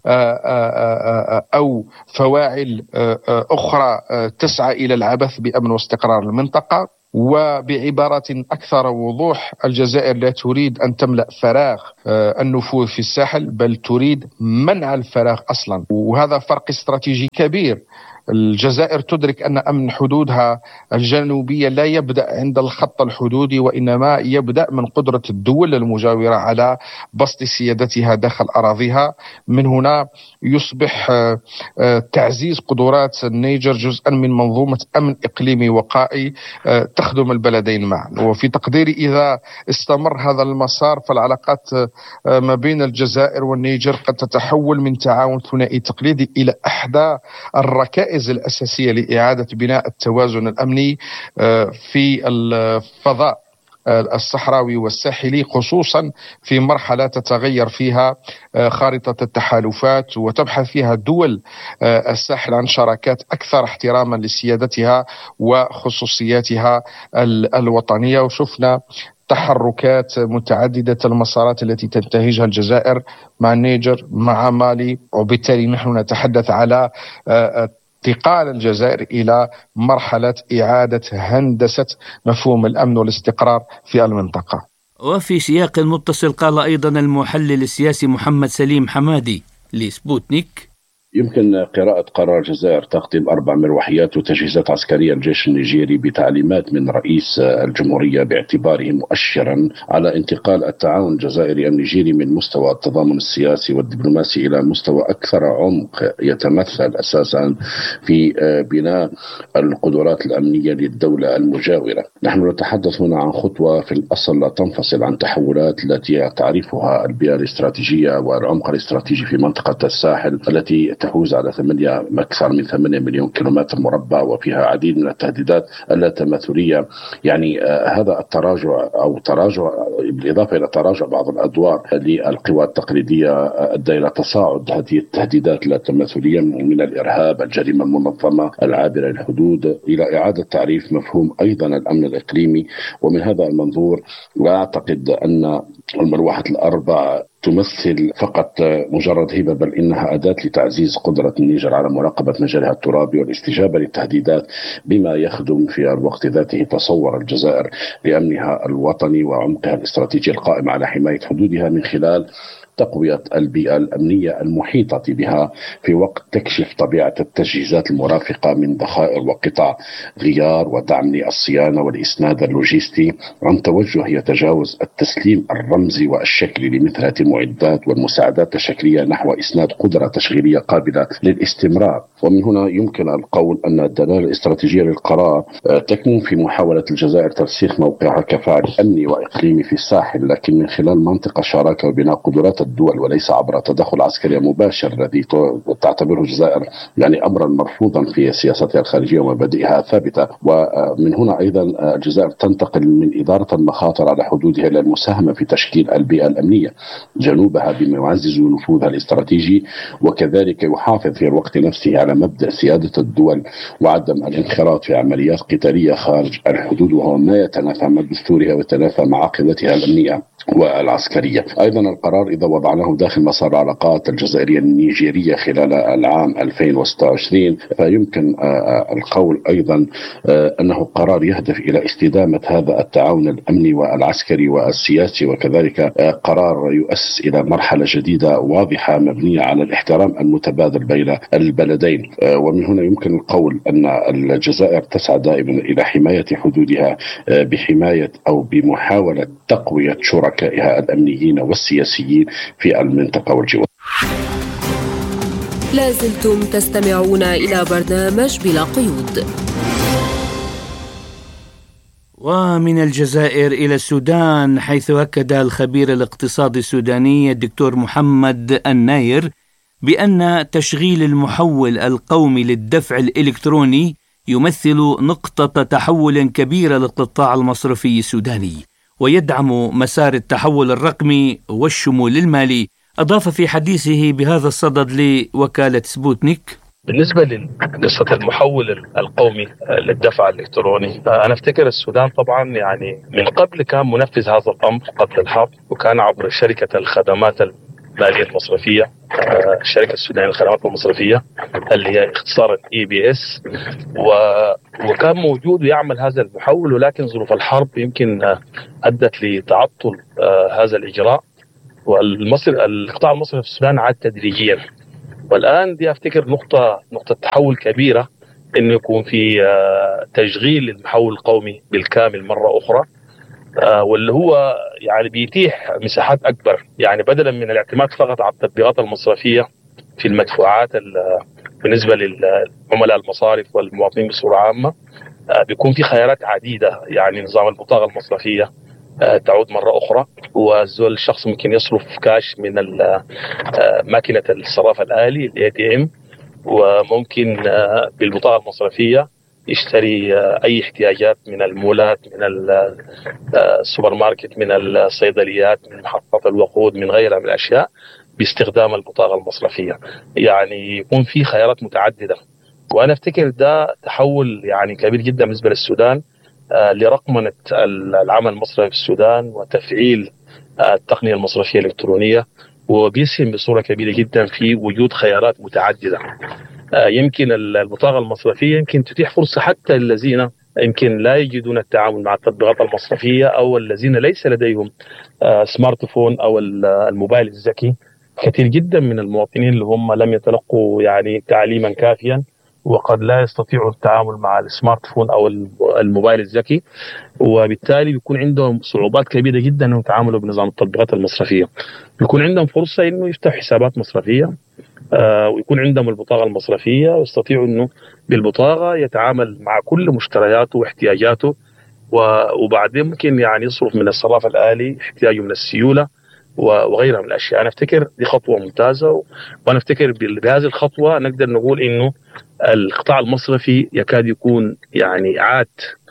أو فواعل أخرى تسعى إلى العبث بأمن واستقرار المنطقة. وبعبارة أكثر وضوح، الجزائر لا تريد أن تملأ فراغ النفوذ في الساحل، بل تريد منع الفراغ أصلا، وهذا فرق استراتيجي كبير. الجزائر تدرك أن أمن حدودها الجنوبية لا يبدأ عند الخط الحدودي، وإنما يبدأ من قدرة الدول المجاورة على بسط سيادتها داخل أراضيها. من هنا يصبح تعزيز قدرات النيجر جزءا من منظومة أمن إقليمي وقائي تخدم البلدين معا. وفي تقديري إذا استمر هذا المسار فالعلاقات ما بين الجزائر والنيجر قد تتحول من تعاون ثنائي تقليدي إلى إحدى الركائز الأساسية لإعادة بناء التوازن الأمني في الفضاء الصحراوي والساحلي، خصوصا في مرحلة تتغير فيها خارطة التحالفات وتبحث فيها دول الساحل عن شراكات أكثر احتراما لسيادتها وخصوصياتها الوطنية. وشفنا تحركات متعددة المسارات التي تنتهجها الجزائر مع النيجر مع مالي، وبالتالي نحن نتحدث على انتقال الجزائر إلى مرحلة إعادة هندسة مفهوم الأمن والاستقرار في المنطقة. وفي سياق متصل قال أيضا المحلل السياسي محمد سليم حمادي لسبوتنيك: يمكن قراءة قرار الجزائر تقديم 4 مروحيات وتجهيزات عسكرية للجيش النيجيري بتعليمات من رئيس الجمهورية باعتباره مؤشرا على انتقال التعاون الجزائري النيجيري من مستوى التضامن السياسي والدبلوماسي إلى مستوى أكثر عمق يتمثل أساسا في بناء القدرات الأمنية للدولة المجاورة. نحن نتحدث هنا عن خطوة في الأصل لا تنفصل عن تحولات التي تعرفها البيئة الاستراتيجية والعمق الاستراتيجي في منطقة الساحل التي تحوز على أكثر من 8 مليون كيلومتر مربع وفيها عديد من التهديدات اللاتماثلية. يعني هذا التراجع أو تراجع بالإضافة إلى تراجع بعض الأدوار للقوى التقليدية أدى إلى تصاعد هذه التهديدات اللاتماثلية من الإرهاب، الجريمة المنظمة، العابرة للحدود، إلى إعادة تعريف مفهوم أيضا الأمن الإقليمي. ومن هذا المنظور لا أعتقد أن المروحة الأربع تمثل فقط مجرد هبة، بل إنها أداة لتعزيز قدرة النيجر على مراقبة مجالها الترابي والاستجابة للتهديدات، بما يخدم في الوقت ذاته تصور الجزائر لأمنها الوطني وعمقها الاستراتيجي القائم على حماية حدودها من خلال تقوية البيئة الأمنية المحيطة بها، في وقت تكشف طبيعة التجهيزات المرافقة من ذخائر وقطع غيار ودعم للصيانة والإسناد اللوجستي عن توجه يتجاوز التسليم الرمزي والشكلي لمثل هذه المعدات والمساعدات التشكيلية نحو إسناد قدرة تشغيلية قابلة للاستمرار. ومن هنا يمكن القول أن الدلالة الاستراتيجية للقرار تكمن في محاولة الجزائر ترسيخ موقعها كفاعل أمني وإقليمي في الساحل، لكن من خلال منطقة شراكة وبناء قدرات الدول وليس عبر تدخل عسكري مباشر الذي تعتبره الجزائر يعني أمرا مرفوضا في سياستها الخارجية ومبادئها الثابتة. ومن هنا أيضا الجزائر تنتقل من إدارة المخاطر على حدودها إلى المساهمة في تشكيل البيئة الأمنية جنوبها بما يعزز نفوذها الاستراتيجي، وكذلك يحافظ في الوقت نفسه على مبدأ سيادة الدول وعدم الانخراط في عمليات قتالية خارج الحدود، وهو ما يتنافى مع دستورها ويتنافى مع عقيدتها الأمنية والعسكرية. أيضا القرار إذا وضعناه داخل مسار العلاقات الجزائرية النيجيرية خلال العام 2026 فيمكن القول أيضا أنه قرار يهدف إلى استدامة هذا التعاون الأمني والعسكري والسياسي، وكذلك قرار يؤسس إلى مرحلة جديدة واضحة مبنية على الاحترام المتبادل بين البلدين. ومن هنا يمكن القول أن الجزائر تسعى دائما إلى حماية حدودها بحماية أو بمحاولة تقوية شركائها الأمنيين والسياسيين في المنطقة والجوار. لازلتم تستمعون إلى برنامج بلا قيود. ومن الجزائر إلى السودان، حيث أكد الخبير الاقتصادي السوداني الدكتور محمد الناير بأن تشغيل المحول القومي للدفع الإلكتروني يمثل نقطة تحول كبيرة للقطاع المصرفي السوداني ويدعم مسار التحول الرقمي والشمول المالي. أضاف في حديثه بهذا الصدد لوكالة سبوتنيك: بالنسبة لقصة المحول القومي للدفع الإلكتروني، أنا أفتكر السودان طبعا يعني من قبل كان منفذ هذا الأمر قبل الحرب، وكان عبر شركة الخدمات المالية المصرفية، الشركة السودانية للخدمات المصرفية اللي هي اختصارا EBS، وكان موجود ويعمل هذا المحول، ولكن ظروف الحرب يمكن أدت لتعطل هذا الإجراء، والقطاع المصرفي في السودان عاد تدريجيا. والآن دي أفتكر نقطة تحول كبيرة إنه يكون في تشغيل المحول القومي بالكامل مرة أخرى، واللي هو يعني بيتيح مساحات أكبر، يعني بدلا من الاعتماد فقط على التطبيقات المصرفية في المدفوعات بالنسبة للعملاء المصارف والمواطنين بصورة عامة، بيكون في خيارات عديدة. يعني نظام البطاقة المصرفية تعود مرة أخرى، والزول الشخص ممكن يصرف كاش من ماكينة الصراف الآلي ATM، وممكن بالبطاقة المصرفية يشتري أي احتياجات من المولات، من السوبر ماركت، من الصيدليات، من محطات الوقود، من غيرها من الأشياء باستخدام البطاقة المصرفية. يعني يكون في خيارات متعددة، وأنا أفتكر ده تحول يعني كبير جدا بالنسبة للسودان لرقمنة العمل المصرفي في السودان وتفعيل التقنية المصرفية الإلكترونية، وبيسهم بصورة كبيرة جدا في وجود خيارات متعددة. يمكن البطاقة المصرفية يمكن تتيح فرصة حتى الذين يمكن لا يجدون التعامل مع التطبيقات المصرفية، أو الذين ليس لديهم سمارت فون أو الموبايل الذكي. كثير جدا من المواطنين اللي هم لم يتلقوا يعني تعليما كافيا، وقد لا يستطيعوا التعامل مع السمارت فون أو الموبايل الذكي، وبالتالي بيكون عندهم صعوبات كبيرة جدا أنهم يتعاملوا بنظام التطبيقات المصرفية. بيكون عندهم فرصة أنه يفتح حسابات مصرفية، ويكون عندهم البطاقة المصرفية، ويستطيعوا أنه بالبطاقة يتعامل مع كل مشترياته واحتياجاته، وبعدين ممكن يعني يصرف من الصراف الآلي احتياجه من السيولة وغيرها من الأشياء. أنا أفتكر دي خطوة ممتازة، وأنا أفتكر بهذه الخطوة نقدر نقول إنه القطاع المصرفي يكاد يكون يعني عاد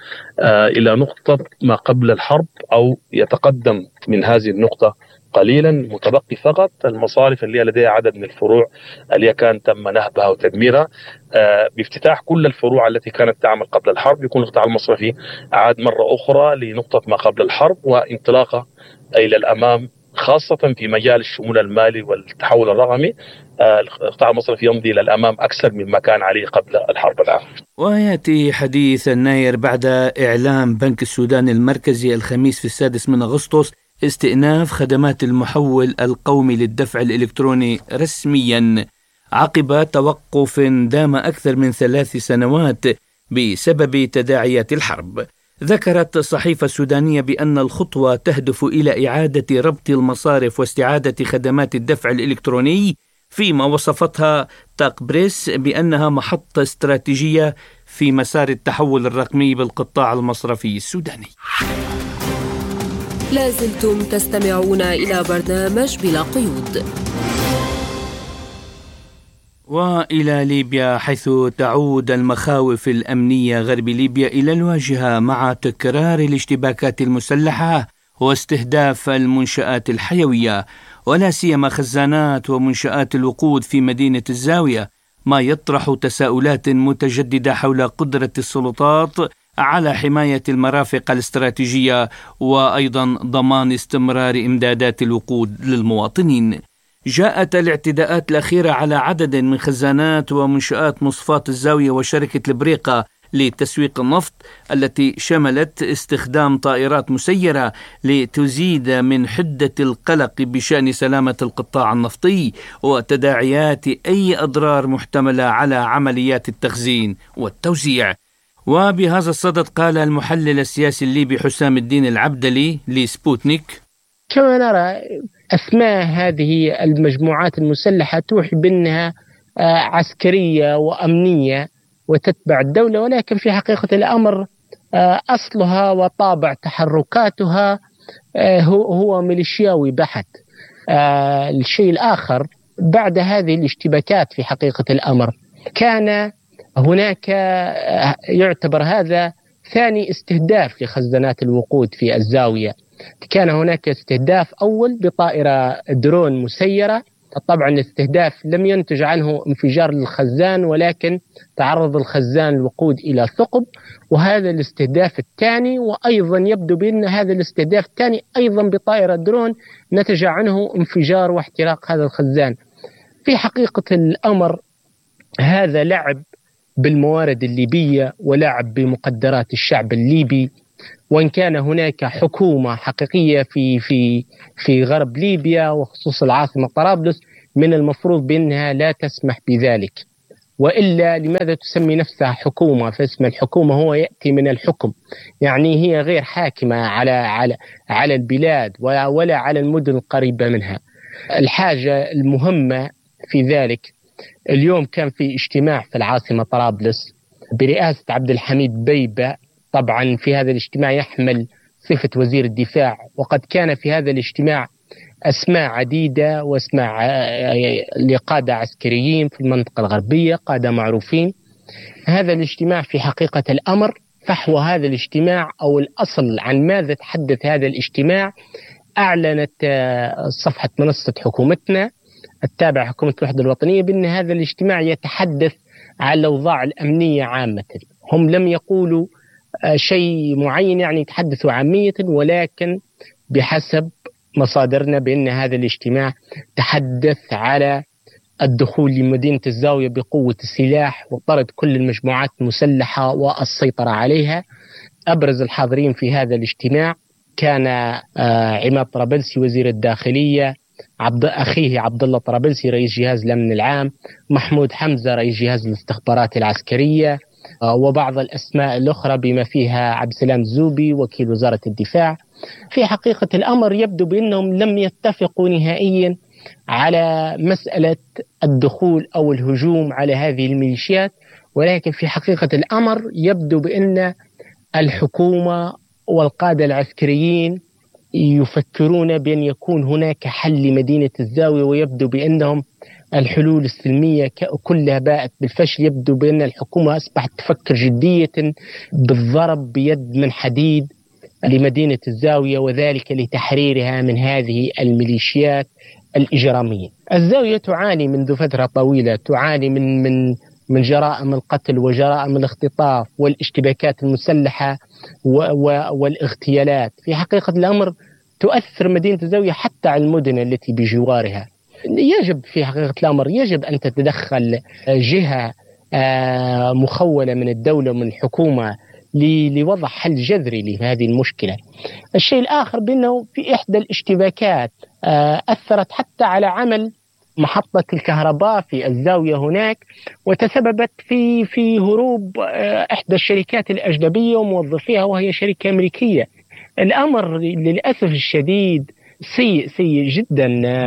إلى نقطة ما قبل الحرب، أو يتقدم من هذه النقطة قليلا، متبقي فقط المصارف اللي لديها عدد من الفروع اللي كان تم نهبها وتدميرها. بافتتاح كل الفروع التي كانت تعمل قبل الحرب يكون القطاع المصرفي عاد مرة أخرى لنقطة ما قبل الحرب، وانطلاقة إلى الأمام خاصة في مجال الشمول المالي والتحول الرقمي. القطاع المصرفي يمضي إلى الأمام أكثر مما كان عليه قبل الحرب الآن. ويأتي حديث الناير بعد إعلام بنك السودان المركزي الخميس في 6 أغسطس استئناف خدمات المحول القومي للدفع الإلكتروني رسميا عقب توقف دام أكثر من 3 سنوات بسبب تداعيات الحرب. ذكرت الصحيفة السودانية بأن الخطوة تهدف إلى إعادة ربط المصارف واستعادة خدمات الدفع الإلكتروني، فيما وصفتها تاقبريس بأنها محطة استراتيجية في مسار التحول الرقمي بالقطاع المصرفي السوداني. لازلتم تستمعون إلى برنامج بلا قيود. وإلى ليبيا، حيث تعود المخاوف الأمنية غرب ليبيا إلى الواجهة مع تكرار الاشتباكات المسلحة واستهداف المنشآت الحيوية، ولا سيما خزانات ومنشآت الوقود في مدينة الزاوية، ما يطرح تساؤلات متجددة حول قدرة السلطات على حماية المرافق الاستراتيجية وأيضا ضمان استمرار إمدادات الوقود للمواطنين. جاءت الاعتداءات الأخيرة على عدد من خزانات ومنشآت مصفاة الزاوية وشركة البريقة لتسويق النفط، التي شملت استخدام طائرات مسيرة لتزيد من حدة القلق بشأن سلامة القطاع النفطي وتداعيات أي أضرار محتملة على عمليات التخزين والتوزيع. وبهذا الصدد قال المحلل السياسي الليبي حسام الدين العبدلي لسبوتنيك: كما نرى أسماء هذه المجموعات المسلحة توحي بأنها عسكرية وأمنية وتتبع الدولة، ولكن في حقيقة الأمر أصلها وطابع تحركاتها هو ميليشياوي بحت. الشيء الآخر، بعد هذه الاشتباكات في حقيقة الأمر كان هناك يعتبر هذا ثاني استهداف لخزانات الوقود في الزاوية. كان هناك استهداف أول بطائرة درون مسيرة، طبعا الاستهداف لم ينتج عنه انفجار للخزان، ولكن تعرض الخزان الوقود إلى ثقب. وهذا الاستهداف الثاني، وأيضا يبدو بأن هذا الاستهداف الثاني أيضا بطائرة درون نتج عنه انفجار واحتراق هذا الخزان. في حقيقة الأمر هذا لعب بالموارد الليبية ولعب بمقدرات الشعب الليبي، وإن كان هناك حكومة حقيقية في غرب ليبيا وخصوص العاصمة طرابلس من المفروض بأنها لا تسمح بذلك، وإلا لماذا تسمي نفسها حكومة؟ فاسم الحكومة هو يأتي من الحكم، يعني هي غير حاكمة على البلاد ولا على المدن القريبة منها. الحاجة المهمة في ذلك، اليوم كان في اجتماع في العاصمة طرابلس برئاسة عبد الحميد بيبة، طبعا في هذا الاجتماع يحمل صفة وزير الدفاع، وقد كان في هذا الاجتماع أسماء عديدة وأسماء لقادة عسكريين في المنطقة الغربية، قادة معروفين. هذا الاجتماع في حقيقة الأمر فحوى هذا الاجتماع أو الأصل عن ماذا تحدث هذا الاجتماع، أعلنت صفحة منصة حكومتنا التابعة حكومة الوحدة الوطنية بأن هذا الاجتماع يتحدث عن الأوضاع الأمنية عامة. هم لم يقولوا شيء معين، يعني يتحدثوا عامية، ولكن بحسب مصادرنا بأن هذا الاجتماع تحدث على الدخول لمدينة الزاوية بقوة السلاح وطرد كل المجموعات المسلحة والسيطرة عليها. أبرز الحاضرين في هذا الاجتماع كان عماد طرابلسي وزير الداخلية، أخيه عبد الله طرابلسي رئيس جهاز الأمن العام، محمود حمزة رئيس جهاز الاستخبارات العسكرية، وبعض الأسماء الأخرى بما فيها عبد السلام الزوبي وكيل وزارة الدفاع. في حقيقة الأمر يبدو بأنهم لم يتفقوا نهائيا على مسألة الدخول أو الهجوم على هذه الميليشيات، ولكن في حقيقة الأمر يبدو بأن الحكومة والقادة العسكريين يفكرون بأن يكون هناك حل لمدينة الزاوية، ويبدو بأنهم الحلول السلمية كلها باءت بالفشل. يبدو بأن الحكومة أصبحت تفكر جدية بالضرب بيد من حديد لمدينة الزاوية، وذلك لتحريرها من هذه الميليشيات الإجرامية. الزاوية تعاني منذ فترة طويلة، تعاني من جرائم القتل وجرائم الاختطاف والاشتباكات المسلحة والاغتيالات. في حقيقة الأمر تؤثر مدينة الزاوية حتى على المدن التي بجوارها. يجب في حقيقة الأمر يجب أن تتدخل جهة مخولة من الدولة ومن الحكومة لوضع حل جذري لهذه المشكلة. الشيء الآخر بأنه في إحدى الاشتباكات أثرت حتى على عمل محطة الكهرباء في الزاوية هناك، وتسببت في هروب إحدى الشركات الأجنبية وموظفيها، وهي شركة أمريكية. الأمر للأسف الشديد سيء جدا.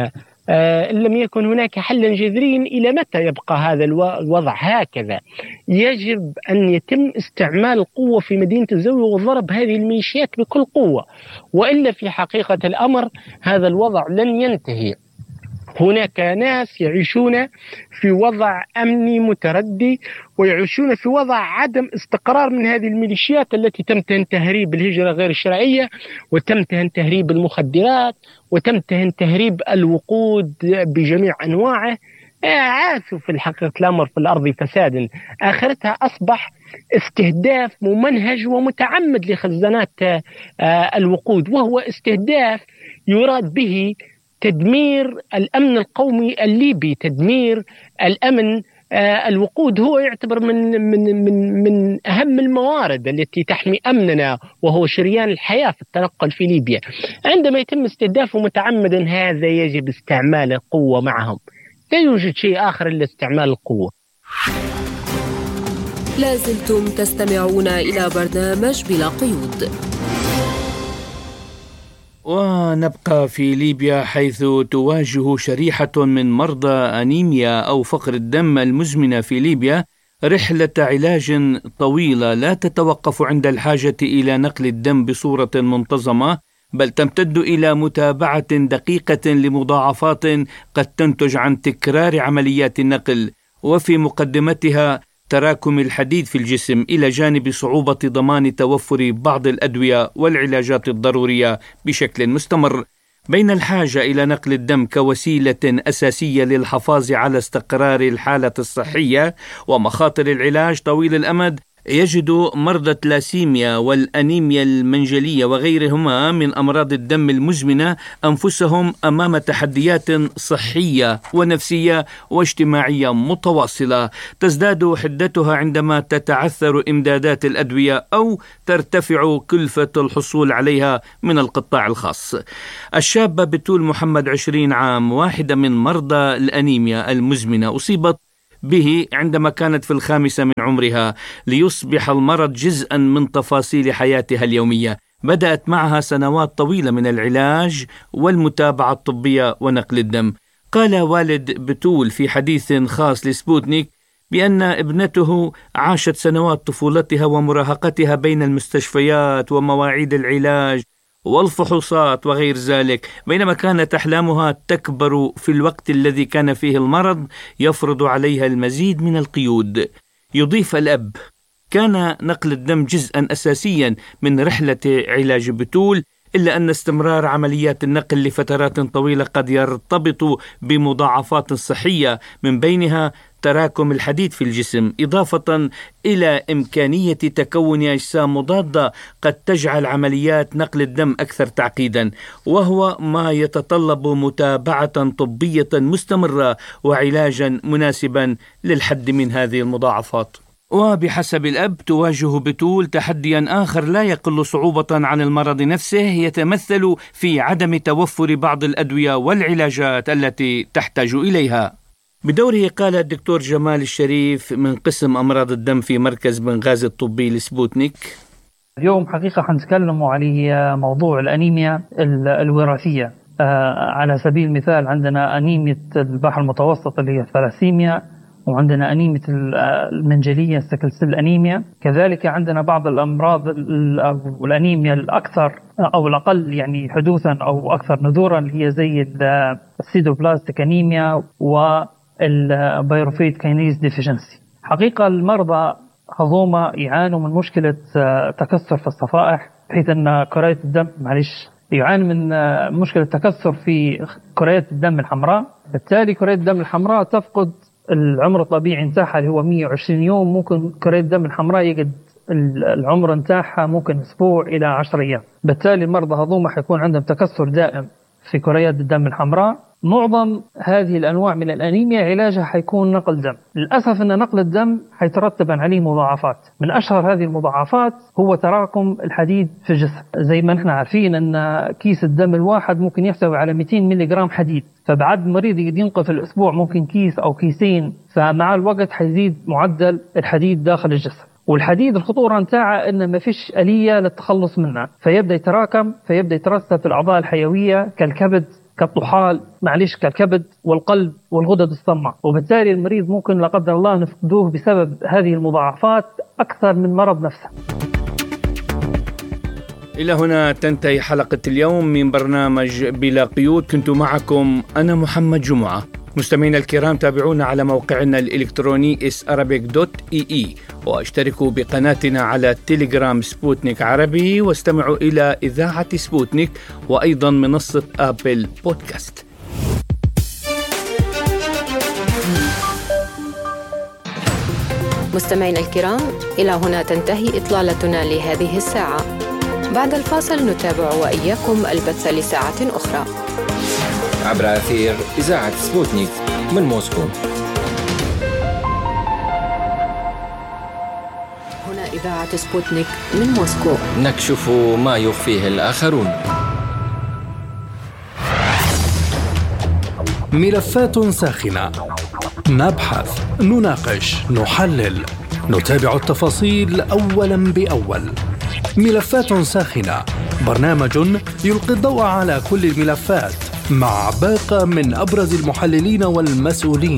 إن لم يكن هناك حلا جذريا، إلى متى يبقى هذا الوضع هكذا؟ يجب أن يتم استعمال القوة في مدينة الزاوية وضرب هذه الميليشيات بكل قوة، وإلا في حقيقة الأمر هذا الوضع لن ينتهي. هناك ناس يعيشون في وضع أمني متردي، ويعيشون في وضع عدم استقرار من هذه الميليشيات التي تمتهن تهريب الهجرة غير الشرعية، وتمتهن تهريب المخدرات، وتمتهن تهريب الوقود بجميع أنواعه. عاشوا في الحقيقة الأمر في الأرض فسادا، آخرتها أصبح استهداف ممنهج ومتعمد لخزانات الوقود، وهو استهداف يراد به تدمير الأمن القومي الليبي، تدمير الأمن. الوقود هو يعتبر من أهم الموارد التي تحمي أمننا، وهو شريان الحياة في التنقل في ليبيا. عندما يتم استهدافه متعمدا هذا يجب استعمال القوة معهم، لا يوجد شيء آخر إلا استعمال القوة. لازلتم تستمعون إلى برنامج بلا قيود. ونبقى في ليبيا، حيث تواجه شريحة من مرضى أنيميا أو فقر الدم المزمنة في ليبيا رحلة علاج طويلة لا تتوقف عند الحاجة إلى نقل الدم بصورة منتظمة، بل تمتد إلى متابعة دقيقة لمضاعفات قد تنتج عن تكرار عمليات النقل، وفي مقدمتها تراكم الحديد في الجسم، إلى جانب صعوبة ضمان توفر بعض الأدوية والعلاجات الضرورية بشكل مستمر. بين الحاجة إلى نقل الدم كوسيلة أساسية للحفاظ على استقرار الحالة الصحية ومخاطر العلاج طويل الأمد، يجد مرضى الثلاسيميا والأنيميا المنجلية وغيرهما من أمراض الدم المزمنة أنفسهم أمام تحديات صحية ونفسية واجتماعية متواصلة، تزداد حدتها عندما تتعثر إمدادات الأدوية أو ترتفع كلفة الحصول عليها من القطاع الخاص. الشابة بتول محمد 20 عام، واحدة من مرضى الأنيميا المزمنة، أصيبت به عندما كانت في 5 من عمرها، ليصبح المرض جزءا من تفاصيل حياتها اليومية. بدأت معها سنوات طويلة من العلاج والمتابعة الطبية ونقل الدم. قال والد بتول في حديث خاص لسبوتنيك بأن ابنته عاشت سنوات طفولتها ومراهقتها بين المستشفيات ومواعيد العلاج والفحوصات وغير ذلك، بينما كانت أحلامها تكبر في الوقت الذي كان فيه المرض يفرض عليها المزيد من القيود. يضيف الأب: كان نقل الدم جزءا أساسيا من رحلة علاج بتول، إلا أن استمرار عمليات النقل لفترات طويلة قد يرتبط بمضاعفات صحية، من بينها تراكم الحديد في الجسم، إضافة إلى إمكانية تكون أجسام مضادة قد تجعل عمليات نقل الدم أكثر تعقيدا، وهو ما يتطلب متابعة طبية مستمرة وعلاجا مناسبا للحد من هذه المضاعفات. وبحسب الأب تواجه بتول تحديا آخر لا يقل صعوبة عن المرض نفسه، يتمثل في عدم توفر بعض الأدوية والعلاجات التي تحتاج إليها. بدوره قال الدكتور جمال الشريف من قسم أمراض الدم في مركز بنغازي الطبي لسبوتنيك: اليوم حقيقة حنتكلم على موضوع الأنيميا الوراثية. على سبيل المثال عندنا أنيميا البحر المتوسط اللي هي الثلاسيميا، وعندنا أنيميا المنجلية السكلسل أنيميا، كذلك عندنا بعض الأمراض والأنيميا الأكثر أو الأقل يعني حدوثا أو أكثر نذورا اللي هي زي السيدوبلاستيك أنيميا والبيروفيت كاينيز ديفيشنسي. حقيقة المرضى هذوما يعانوا من مشكلة تكسر في الصفائح، بحيث أن كريات الدم يعاني من مشكلة تكسر في كريات الدم الحمراء. بالتالي كريات الدم الحمراء تفقد العمر الطبيعي نتاعها اللي هو 120 يوم، ممكن كريات الدم الحمراء يقعد العمر نتاعها ممكن أسبوع إلى 10 أيام. بالتالي المرضى هذوما حيكون عندهم تكسر دائم في كريات الدم الحمراء. معظم هذه الأنواع من الأنيميا علاجها حيكون نقل دم. للأسف أن نقل الدم حيترتب عليه مضاعفات، من أشهر هذه المضاعفات هو تراكم الحديد في الجسم. زي ما نحن عارفين أن كيس الدم الواحد ممكن يحتوي على 200 ملغ حديد، فبعد مريض ينقل في الأسبوع ممكن كيس أو كيسين، فمع الوقت حيزيد معدل الحديد داخل الجسم. والحديد الخطورة نتاعه إن ما فيش آلية للتخلص منه، فيبدأ يتراكم، فيبدأ يترسب في الأعضاء الحيوية كالكبد، كالطحال، كالكبد والقلب والغدد الصماء، وبالتالي المريض ممكن لا قدر الله نفقدوه بسبب هذه المضاعفات أكثر من مرض نفسه. إلى هنا تنتهي حلقة اليوم من برنامج بلا قيود، كنت معكم أنا محمد جمعة. مستمعينا الكرام، تابعونا على موقعنا الإلكتروني isarabic.ee، واشتركوا بقناتنا على تيليجرام سبوتنيك عربي، واستمعوا إلى إذاعة سبوتنيك وأيضا منصة آبل بودكاست. مستمعينا الكرام، إلى هنا تنتهي إطلالتنا لهذه الساعة. بعد الفاصل نتابع وإياكم البث لساعة أخرى عبر أثير إذاعة سبوتنيك من موسكو. هنا إذاعة سبوتنيك من موسكو، نكشف ما يخفيه الآخرون. ملفات ساخنة، نبحث، نناقش، نحلل، نتابع التفاصيل أولا بأول. ملفات ساخنة، برنامج يلقي الضوء على كل الملفات مع باقة من أبرز المحللين والمسؤولين.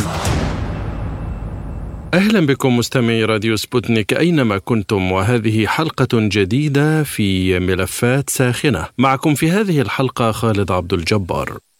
أهلا بكم مستمعي راديو سبوتنيك أينما كنتم، وهذه حلقة جديدة في ملفات ساخنة. معكم في هذه الحلقة خالد عبد الجبار.